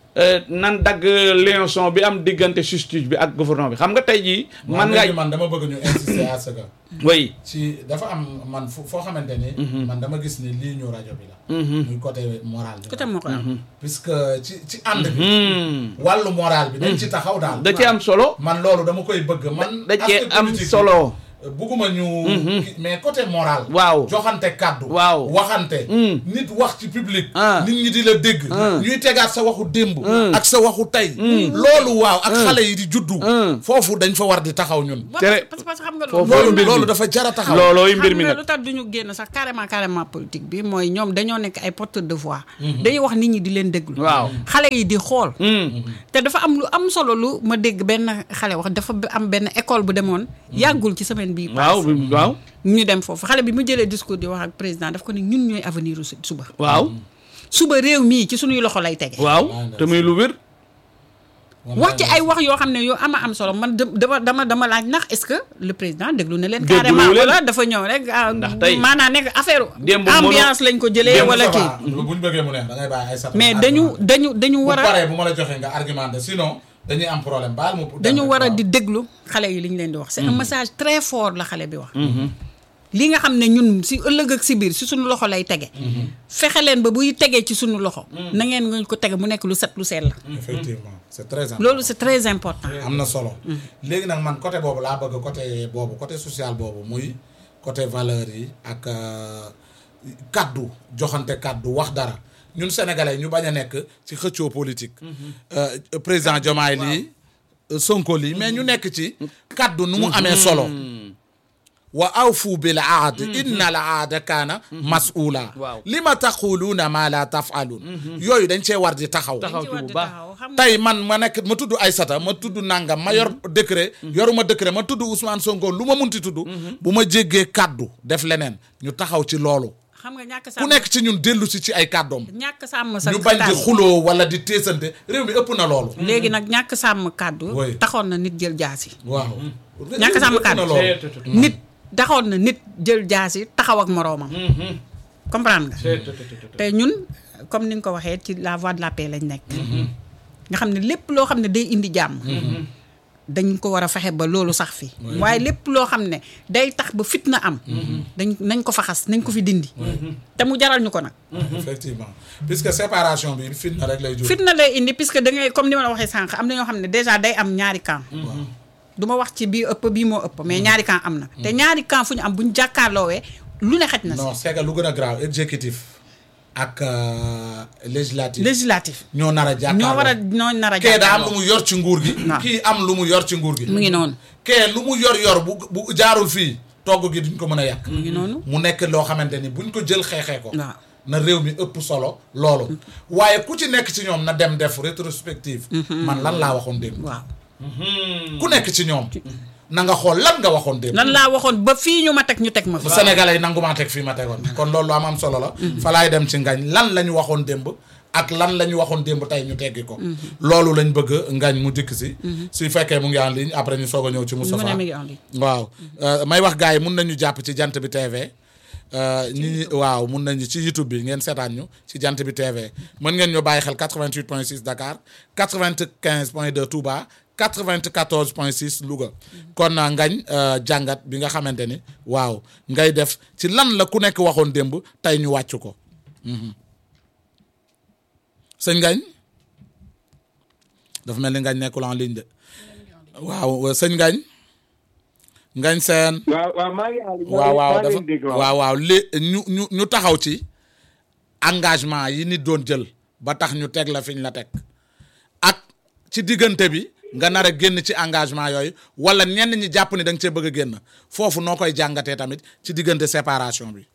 nan dagg liaison bi am diggante justice bi ak gouvernement bi xam nga tey jii. man nga man dama bëgg ñu insister à ce que. oui ci dafa am man foo xamante ni. man dama gis ni lii ñu rajo bi la. muy côté moral bi. côté moral. puisque ci ci ànd bi. wàllu moral bi dañ ci taxaw daal. da ci am solo. man loolu dama koy bëgg man. da ci am solo. bugguma ñu. mais côté moral. waaw joxante kàddu. waaw waxante. nit wax ci public. nit ñi di la dégg. ñuy tegaat sa waxu démb. ak sa waxu tey. loolu waaw ak xale yi di juddu. foofu dañ fa war di taxaw ñun. tere parce que xam nga loolu loolu dafa jar a taxaw. loolooy mbir mi xam nga nag lu tax duñu génn sax carrément carrément politique bi mooy ñoom dañoo nekk ay porteurs de voix. dañuy wax nit ñi di leen déglu. waaw xale yi di xool. te dafa am lu am solo lu ma dégg benn xale wax dafa am benn école bu demoon yàggul ci semaine bii. waaw waaw. ñu dem foofu xale bi mu jëlee discours di wax ak président daf ko ne ñun ñooy avenir u suba. waaw. suba réew mii ci suñuy loxo lay tege. waaw te muy lu wér. wax ci ay wax yoo xam ne yoo ama am solo man dama dama dama laaj ndax est-ce que le président déglu na leen. déglu carrément leen wala dafa ñëw rek. ndax tey maanaam nekk affaire démb ambiance lañ ko jëlee wala kii. bu ñu bëggee mu neex da ngay bàyyi ay sat mais dañu dañu dañu war a bu paree bu ma la joxee nga argumenté sinon dañuy am problème baal mu. dañu war a di déglu xale yi li ñu leen di wax. c'est un message très fort la xale bi wax. li nga xam ne ñun si ëllëg ak si biir si suñu loxo lay tege. fexe leen ba buy tegee ci suñu loxo. na ngeen nga ko tege mu nekk lu set lu sell la. effectivement c'est très important loolu c'est très important. am na solo. léegi nag man côté boobu laa bëgg côté boobu côté social boobu muy côté valeur yi ak kaddu joxante kaddu wax dara ñun sénégalais ñu bañ a nekk ci xëccoo politique. président Diomaye lii Sonko lii mais ñu nekk ci kaddu nu mu amee solo. wa awfu bil ahd inna al ahda kaana mas'uula lima taquluuna ma la taf'aluun yooyu dañ cee war di taxaw taxaw ci bu baax tey man ma nekk ma tudd Aïssata ma tudd nangam ma yor décret yoruma décret ma tudd Ousmane Sonko lu ma munti tudd bu ma jéggee kàddu def leneen ñu taxaw ci loolu xam nga ñàkk sàmm ku nekk ci ñun dellu si ci ay kàddoom ñàkk sàmm sa ñu bañ di xuloo wala di teesante réew mi ëpp na loolu léegi nag ñàkk sàmm kàddu taxoon na nit jël jaasi waaw ñàkk sàmm kàddu nit taxoon na nit jël jaasi taxaw ak moroomam. comprendre nga. te ñun comme ni nga ko waxee ci la voie de la paix lañ nekk. nga xam ne lépp loo xam ne day indi jàmm. dañ ko war a fexe ba loolu sax fi. waaye lépp loo xam ne day tax ba fitna am. dañ nañ ko fa xas nañ ko fi dindi. te mu jaral ñu ko nag. effectivement puisque séparation bi fitna rek lay jur. fitna lay indi puisque da ngay comme ni ma la waxee sànq am na ñoo xam ne déjà day am ñaari camp. du ma wax ci bii ëpp bii moo ëpp mais ñaari camp am na. te ñaari camp fu ñu am bu ñu jàkkaarloowee lu ne xaj na si. non c'est que lu gën a grave exécutif ak législatif. législatif. ñoo nar a jàkkaarloo ñoo war a ñoo nar a kee daa am jàkkaarloo. lu mu yor ci nguur gi. kii am lu mu yor ci nguur gi. mu ngi noonu. kee lu mu yor yor bu bu jaarul fii togg gi duñ ko mën a yàq. mu ngi noonu. mu nekk loo xamante ni buñ ko jël xeexee ko. waaw na réew mi ëpp solo loolu. waaye ku ci nekk ci ñoom na dem def rétrospective. man lan laa waxoon démb. waaw. ku nekk ci ñoom. na nga xool lan nga waxoon démb. lan laa waxoon ba fii ñu ma teg ñu teg ma fi. Sénégalais yi nangu maa teg fii ma tegoon. kon loolu am am solo la. fa laay dem ci ngañ lan la ñu waxoon démb ak lan la ñu waxoon démb tey ñu teggi ko. loolu lañ bëgg ngañ mu dikk si. su fekkee mu ngi en ligne après ñu soog a ñëw ci Moustapha. mu ne mi ngi en ligne. waaw may wax gars yi mun nañu jàpp ci jant bi T V. ñi waaw mun nañu ci YouTube bi ngeen seetaan ñu ci jant bi T V mën ngeen ñu bàyyi xel quatre-vingt-huit point six Dakar quatre-vingt-quinze point deux Touba. quatre-vingt-quatorze point six Louga kon ngañ jàngat bi nga xamante ni waaw ngay def ci lan la ku nekk waxoon démb tey ñu wàcc ko sëñ ngañ dafa mel ni ngañ nekkul en ligne de waaw sëñ ngañ ngañ seen waaw waaw maa ngi waaw waaw dafa waaw waaw lé ñu ñu ñu taxaw ci engagement yi nit doon jël ba tax ñu teg la fi ñu la teg ak ci diggante bi nga nar a génn ci engagement yooyu wala ñenn ñi jàpp ni da nga cee bëgg a génn foofu noo koy jàngatee tamit ci diggante séparation bi.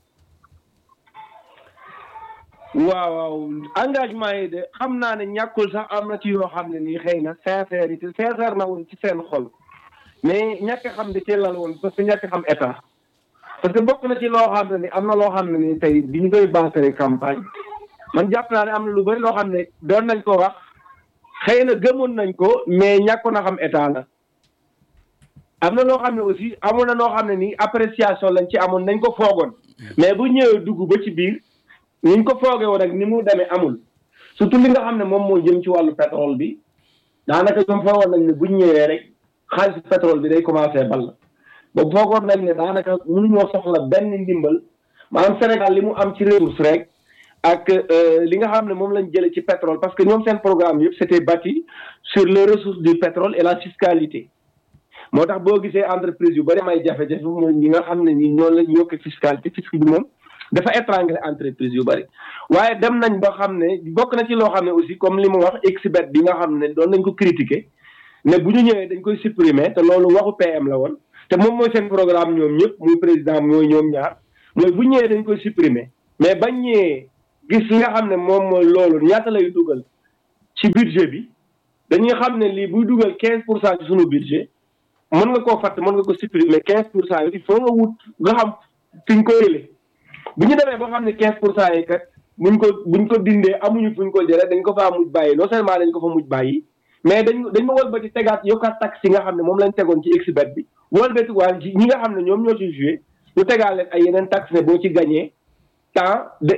waaw waaw engagement yi de xam naa ne ñàkkul sax am na ci yoo xam ne nii xëy na sincérité sincère na woon ci seen xol mais ñàkk xam de ci lal woon parce que ñàkk xam état parce que bokk na ci loo xam ne ni am na loo xam ne ni tey bi ñu koy battre campagne man jàpp naa ne am na lu bari loo xam ne doon nañ ko wax. xëy na gëmoon nañ ko mais ñàkkoon a xam état la am na loo xam ne aussi amoon na loo xam ne nii appréciation lañ ci amoon nañ ko foogoon mais bu ñëwee dugg ba ci biir niñ ko foogee woon ak ni mu demee amul surtout li nga xam ne moom moo jëm ci wàllu pétrole bi daanaka ñoom foogoon nañ ne bu ñu ñëwee rek xaalisu pétrole bi day commencé ball boobu foogoon nañ ne daanaka mënuñoo soxla benn ndimbal maanaam Sénégal li mu am ci ressource rek ak li nga xam ne moom lañ jëlee ci pétrole parce que ñoom seen programme yëpp c'était bâti sur les ressources du pétrole et la fiscalité moo tax boo gisee entreprise yu bari may jafe-jafe mooy ñi nga xam ne nii ñoonu lañ yokk fiscalité fisc bi moom dafa étrangler entreprise yu bari waaye dem nañ ba xam ne bokk na ci loo xam ne aussi comme li mu wax Exbet bi nga xam ne doon nañ ko critiquer ne bu ñu ñëwee dañ koy supprimer te loolu waxu P M la woon te moom mooy seen programme ñoom ñëpp muy président mooy ñoom ñaar mooy bu ñëwee dañ koy supprimer mais bañ ñëwee gis li nga xam ne moom mooy loolu ñaata lay dugal ci budget bi dañuy xam ne lii buy dugal quinze pour cent ci suñu budget mën nga koo fàtte mën nga ko supprimer quinze pour cent yi il faut nga wut nga xam fi ñu ko yëlee bu ñu demee ba xam ne quinze pour cent yi kat buñ ko buñ ko dindee amuñu fuñ ko jëlee dañ ko faa mujj bàyyi non seulement dañ ko fa mujj bàyyi mais dañ dañ ma wëlbati tegaat yokkaat taxe yi nga xam ne moom lañ tegoon ci Exbet bi wëlbati waan ci ñi nga xam ne ñoom ñoo ci joué ñu tegaat leen ay yeneen taxe ne boo ci gagné temps de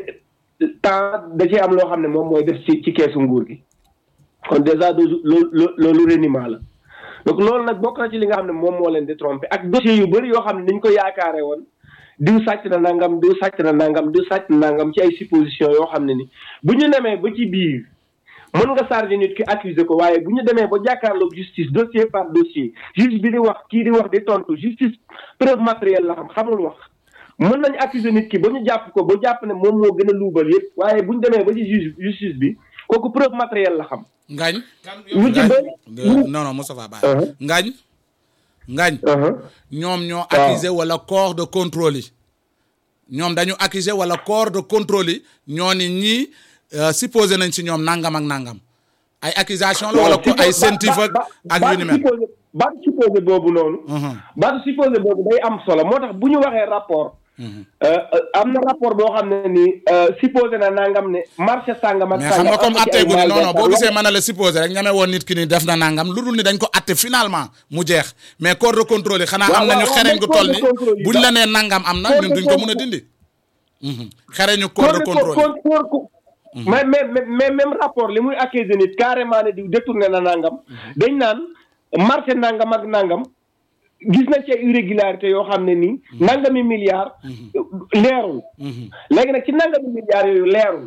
temps da ci am loo xam ne moom mooy def ci ci keesu nguur gi kon déjà loolu loolu reniement la donc loolu nag bokk na ci li nga xam ne moom moo leen di trompé ak dossier yu bëri yoo xam ne niñ ko yaakaare woon diw sàcc na nangam diw sàcc na nangam diw sàcc na nangam ci ay supposition yoo xam ne ni bu ñu demee ba ci biir mën nga chargé nit ki accuser ko waaye bu ñu demee ba jàkkaarloog justice dossier par dossier juge bi di wax kii di wax di tontu justice preuve matérielle la xam xamul wax mën nañ accuser nit ki ba ñu jàpp ko ba jàpp ne moom moo gën a luubal yëpp waaye bu ñu demee ba ci juge justice bi kooku preuve matérielle la xam. Ngañ. lu ci bëri non non Moustapha Ba. Ngañ. Ngañ. ñoom ñoo accuser wala corps de contrôle yi. ñoom dañu accuser wala corps de contrôle yi ñoo ni ñii supposé nañ ci ñoom nangam ak nangam. ay accusation la wala ko ay scientifique ak yu ni mel. baatu supposé boobu noonu. baatu supposé boobu day am solo moo tax bu ñu waxee rapport. am na rapport boo xam ne ni supposé na nangam ne marché sàngam ak. mais xam nga comme atte gu ni non non boo gisee mën na la supposé rek ñame woon nit ki ni def na nangam lu dul ni dañ ko atte finalement mu jeex mais corps de contrôle yi xanaa am nañu xereñ gu toll ni buñ la nee nangam am na ñun duñ ko mën a dindi. xereñu corps de contrôle yi. mais mais mais même rapport li muy accuser nit carrément ne di détourné na nangam dañ naan marché nangam ak nangam. gis nañ ci irrégularité yoo xam ne nii nangami milliards leerul léegi nag ci nangami milliards yooyu leerul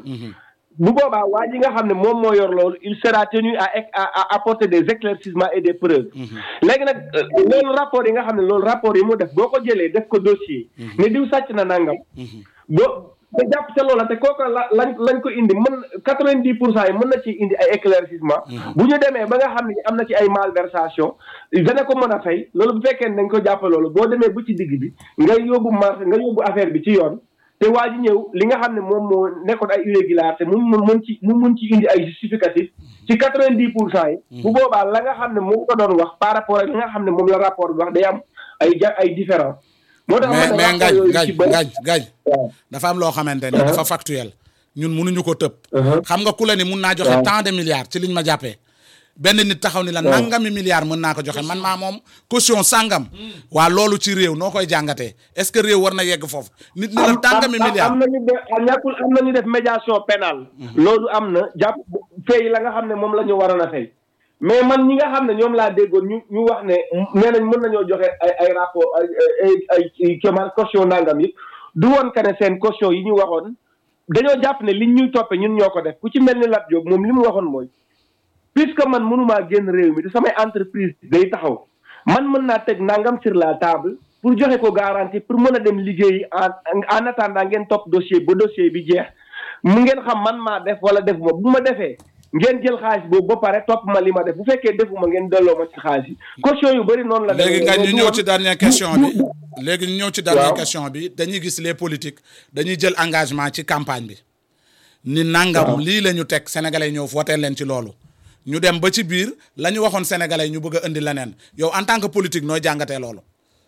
bu boobaa waa ji nga xam ne moom moo yor loolu il sera tenu à à apporter des éclaircissements et des preuves léegi nag loolu rapport yi nga xam ne loolu rapport yi mu def boo ko jëlee def ko dossier ne diw sàcc na nangam boo te jàpp ca loola te kooku la lañ lañ ko indi mën quatre-vingt-dix pour cent yi mën na ci indi ay éclaircissement bu ñu demee ba nga xam ne am na ci ay malversation dana ko mën a fay loolu bu fekkee ne dañ ko jàpp loolu boo demee bu ci digg bi nga yóbbu marché nga yóbbu affaire bi ci yoon te waa ji ñëw li nga xam ne moom moo nekkoon ay irrégularité mu mën ci mu mën ci indi ay justificatif ci quatre-vingt-dix pour cent yi bu boobaa la nga xam ne moom ko doon wax par rapport ak li nga xam ne moom la rapport bi wax day am ay ja ay différence mais mais ngañ ngañ ngañ ngañ dafa am loo xamante ni dafa factuel ñun mënuñu ko tëb xam nga ku la ni mun naa joxe tant de milliards ci liñ ma jàppee benn nit taxaw ni la nangami milliards mën naa ko joxe man maa moom caution sangam waa loolu ci réew noo koy jàngatee est-ce que réew war na yegg foofu nit ni la tàngami milliards am nañu def ñàkkul am nañu def médiation pénale loolu am na jàpp fay la nga xam ne moom la ñu waroon a fay mais man ñi nga xam ne ñoom laa déggoon ñu ñu wax ne nee nañ mën nañoo joxe ay ay rapport ay ay ay kéemaan caution nangam yi du woon que ne seen caution yi ñu waxoon dañoo jàpp ne liñ ñuy toppe ñun ñoo ko def ku ci mel ni Lat Diop moom li mu waxoon mooy puisque man mënumaa génn réew mi te samay entreprise day taxaw man mën naa teg nangam sur la table pour joxe ko garantie pour mën a dem liggéeyi en en attendant ngeen topp dossier ba dossier bi jeex mu ngeen xam man maa def wala defuma bu ma defee ngeen jël xaalis boobu ba pare topp ma li ma def bu fekkee defuma ngeen delloo ma ci xaalis yi caution yu bëri noonu la. léegi nga ñu ñëw ci dernière question bi léegi ñu ñëw ci dernière question bi dañuy gis les politiques dañuy jël engagement ci campagne bi. ni nangam lii la ñu teg sénégalais ñëw voté leen ci loolu. ñu dem ba ci biir la ñu waxoon sénégalais ñu bëgg a indi leneen yow en tant que politique nooy jàngatee loolu.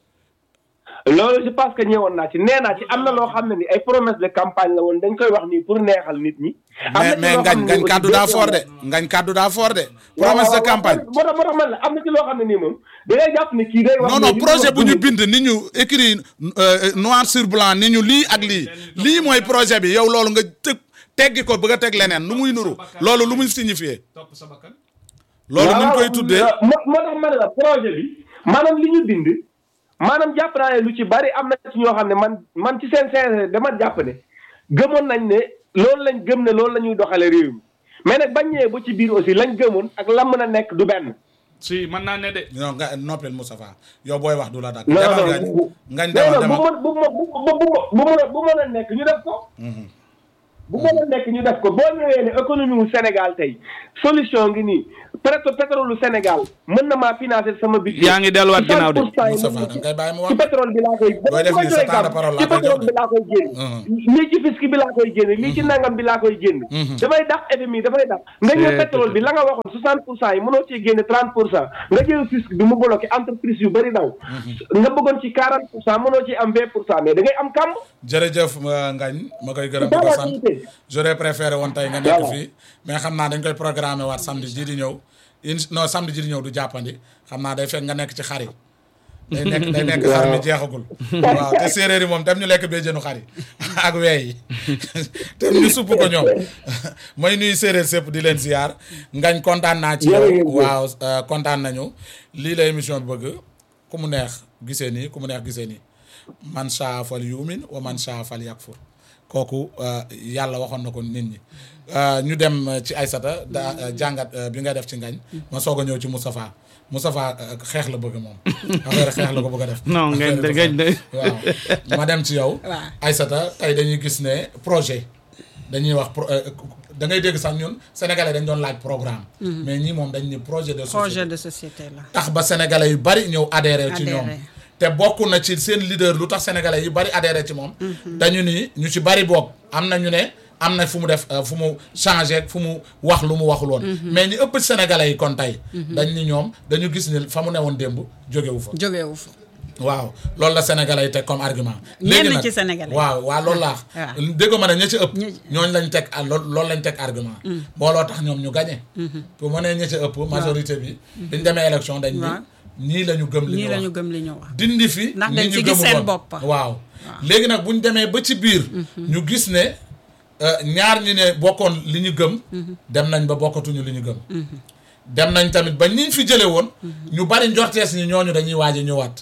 loolu je pense que ñëwoon naa ci nee naa ci am na loo xam ne ni ay promesse de campagne la woon dañ koy wax nii pour neexal nit ñi. mais mais ngañ ngañ kàddu daa fort de ngañ kàddu daa fort de. promesse de campagne moo tax moo tax man la am na ci loo xam ne nii moom da ngay jàpp ne kii day wax. non non projet bu ñu bind ni ñu écrit noir sur blanc ni ñu lii ak lii lii mooy projet bi yow loolu nga tëg teggi ko bëgg a teg leneen lu muy nuru loolu lu muy signifier topp sa bakkan. loolu nuñ koy tuddee moo moo tax ma ne la projet bi maanaam li ñu bind maanaam jàpp naa ne lu ci bari am na ci ñoo xam ne man man ci seen seen dama jàpp ne gëmoon nañ ne loolu lañ gëm ne loolu la ñuy doxale réew mi mais nag bañ ñëwee ba ci biir aussi lañ gëmoon ak la mën a nekk du benn. si mën naa ne de. non nga noppil Moustapha yow booy wax du la dak non demal non ngañ ngañ non demal non demal bu mën bu bu bu bu mën a bu mën a nekk ñu def ko. bu mën a nekk ñu def ko boo ñëwee ne économie wu Sénégal tey solution ngi nii peut-être pétrole lu Sénégal mën na maa financer sama budget. yaa ngi delluwaat ginnaaw de. Moustapha da ngay bàyyi mu wax ci pétrole bi laa koy. booy def ni sa temps de parole ci laa koy jox pétrole bi laa koy génn. lii ci fisc bi laa koy génn lii ci nangam bi laa koy génn. dafay dàq F M I dafay dàq. nga ñëw pétrole bi la nga waxoon soixante pour cent yi mënoo cee génne trente pour cent nga jël fisc bi mu bloqué entreprise yu bëri daw. nga bëggoon ci quarante pour cent mënoo ci am vingt pour cent mais da ngay am kàmb. jërëjëf ngañ ma koy gërëm di ko sant j'aurais préféré woon tey nga nekk fii mais xam naa dañ koy programmer waat samedi ji di ñëw in non samedi ji di ñëw du jàppandi xam naa day fekk nga nekk ci xar yi day nekk day nekk xar mi jeexagul waaw te séeréer yi moom tam ñu lekk bee jënu xar yi ak weey yi te ñu supp ko ñoom mooy nuyu séeréer sépp di leen ziar ngañ kontaan naa ci yow waaw kontaan nañu lii la émission bi bëgg ku mu neex gisee nii ku mu neex gisee nii man saa fal yumin wa man saa fal yakfur kooku yàlla waxoon na ko nit ñi ñu dem ci Aïssata da jàngat bi nga def ci ngañ ma soog a ñëw ci Moustapha Moustapha xeex la bëgg moom affaire xeex la ko bëgg a def non ngañ ngañ waaw ma dem ci yow Aïssata tey dañuy gis ne projet dañuy wax da ngay dégg sax ñun sénégalais dañ doon laaj programme mais ñii moom dañ ni projet de société projet de société la tax ba sénégalais yu bari ñëw adhéré ci ñoom te bokk na ci seen leader lu tax sénégalais yu bari adhéré ci moom dañu ni ñu ci bari bokk am na ñu ne am na fu mu def fu mu changé fu mu wax lu mu waxul woon mais ñi ëpp sénégalais yi kon tey dañ ni ñoom dañu gis ni fa mu newoon démb jógewu fa jógewu fa waaw loolu la sénégalais yi teg comme argument léegi léegi nag ci nag sénégalais waaw waaw loolu laax dégg ma ne ña ci ëpp ñooñu lañ teg loolu lañ teg argument booloo tax ñoom ñu gagné pour mu ne ña ci ëpp majorité bi biñ demee élection dañ ni ñii la ñu gëm li ñu ñii wax la ñu gëm li ñu wax dindi fi ndax ñi dañ ñu ci gis gëmu seen woon. bopp. waaw léegi nag bu ñu demee ba ci biir ñu gis ne ñaar ñi ne bokkoon li ñu gëm dem nañ ba bokkatuñu li ñu gëm dem nañ tamit ba ñiñ fi jële woon ñu bari njortees ñi ñooñu dañuy waaj a ñëwaat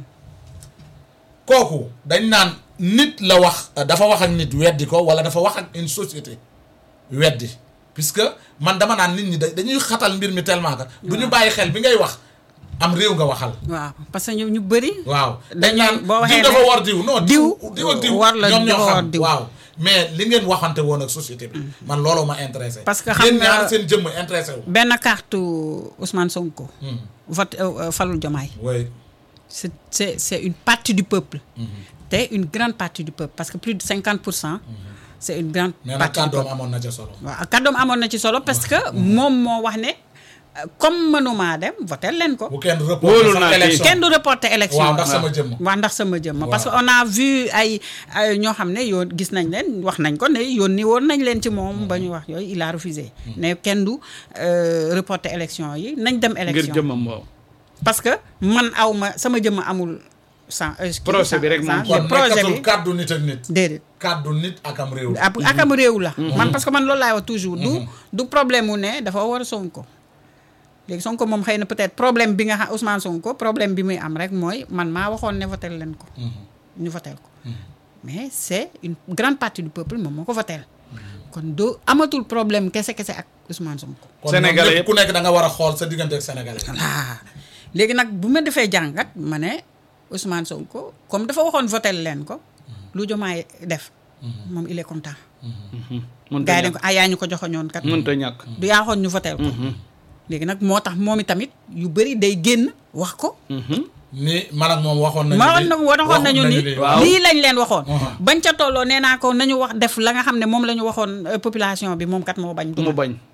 kooku dañ naan nit la wax dafa wax ak nit weddi ko wala dafa wax ak une société weddi puisque man dama naan nit ñi dañuy xatal mbir mi tellement que du ñu bàyyi xel bi ngay wax am réew nga waxal. waaw parce que ñu ñu bëri. waaw dañ naan boo waxee diw dafa war diw non diw diw ak diw war la ñoom ñoo dafa war xam diw. waaw mais li ngeen waxante woon ak société bi man looloo ma intéressé. parce que xam yéen nga ñaar seen jëmm intéressé wu. benn carte Ousmane Sonko. vote falul Diomaye. oui. c'est c'est c'est une partie du peuple. te une grande partie du peuple parce que plus de cinquante pour cent. c'est une grande mais nag partie du kàddoom peuple. amoon na ca solo. waaw kàddoom amoon na ci solo parce que moom moo wax ne comme mënumaa dem voté leen ko. bu kenn Wóolu reporté naa sax kii. élection. kenn du reporter élection. waaw ndax sama jëmm. waaw ndax sama jëmm Waaw. parce que on a vu ay ay ñoo xam ne yoon gis nañ leen wax nañ ko ne yónni woon nañ leen ci moom ba ñu wax yooyu il a refusé. ne kenn du euh, reporter élection yi nañ dem. ngir élection jëmmam waaw. parce que man aw ma sama jëmm amul. sans Projet bi rek moom. kon projet nekkatul bi kàddu nit ak nit. déedéet. kàddu nit ak am réew. ak akam réew la. man parce que man loolu laay wax toujours. du du problème mu ne dafa war a Sonko. léegi Sonko moom xëy na peut-être problème bi nga xam Ousmane Sonko problème bi muy am rek mooy man maa waxoon ne votel leen ko. ñu votel ko. mais c'est une grande partie du peuple moom moo ko votel kon doo amatul problème kese kese ak Ousmane Sonko. kon Sénégalais ñoom ñëpp ku nekk da nga war a xool sa diggante ak sénégalais. voilà léegi nag bu ma defee jàngat ma ne Ousmane Sonko comme dafa waxoon votel leen ko lu Diomaye def moom il est content. mënut gars a yi dañ ko ñàkk ah yaa ñu ko joxoñoon kat. mënut a ñàkk. du yaa xoon ñu votel ko. léegi nag moo tax moom itamit yu bëri day génn wax ko. ni man ak moom waxoon nañu. ma na waxoon nañu ni waaw. lii lañ leen waxoon. Uh-huh. bañ ca tolloo nee naa ko nañu wax def la nga xam ne moom la ñu waxoon euh, population bi moom kat moo bañ. du mu ma. bañ.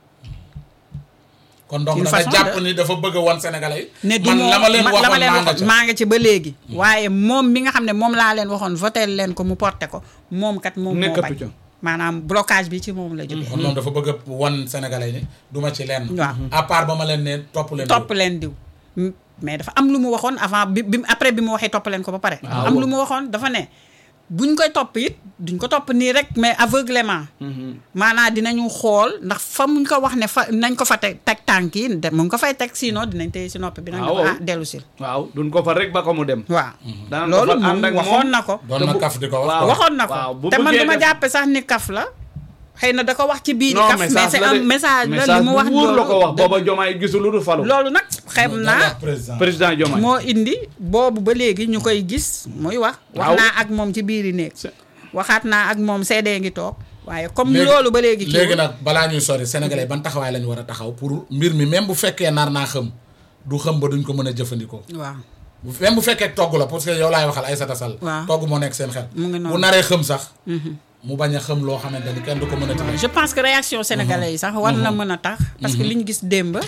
kon donc Une da nga façon jàpp de- ni dafa bëgg a wan sénégalais yi. ne du man moom la ma leen ma- waxoon la ma leen maa nga waxoon ca. maa nga ci ba léegi. waaye moom mi nga xam ne moom laa leen waxoon votel leen ko mu porté ko moom kat moom moo Nekkatu bañ. ca. maanaam blocage bi ci moom la jógee. kon moom dafa bëgg a wan sénégalais yi ni du ma ci lenn. waaw. à part ba ma leen ne topp leen. topp leen diw mais dafa am lu mu waxoon avant bi bi après bi mu waxee topp leen ko ba pare. am lu mu waxoon dafa ne buñ koy topp it duñ ko topp nii rek mais aveuglément. maanaam dinañu xool ndax fa muñ ko wax ne fa nañ ko fa teg teg tànk yi de mu ngi ko fay teg sinon dinañ téye si noppi bi. waaw ah dellu si. waaw duñ ko fa rek ba ko mu dem. waaw danañ ko loolu fa ànd ak moom waxoon na ko. doon na kaf di ko wax. waxoon na ko waaw bu te man bëggee dama def- jàppe sax ni kaf la xëy na da ko wax ci biir non kaf mais message c'est la un de message la li mu wax message bu wóor la ko wax loolu booba Diomaye gisul lu du falu. loolu nag xem doon naa wax président. président Diomaye. moo indi boobu ba léegi ñu koy gis muy wax wax Waaw. naa ak moom ci biiri néeg C'est- waxaat naa ak moom seedee ngi toog waaye comme léegi loolu ba léegi léegi kii nag balaa ñuy sori sénégalais ban taxawaay la ñu war a taxaw pour mbir mi même bu fekkee nar naa xëm du xëm ba duñ ko mën a jëfandikoo. waaw bu même bu fekkee togg la parce que yow laay waxal Aïssata Sall. Waaw. togg moo nekk seen xel. Mu ngi noonu. bu naree xëm sax. mu bañ a xëm loo xamante ni kenn du ko mën a tëjee. je pense que réaction sénégalais yi sax war na mën a tax parce que li ñu gis démb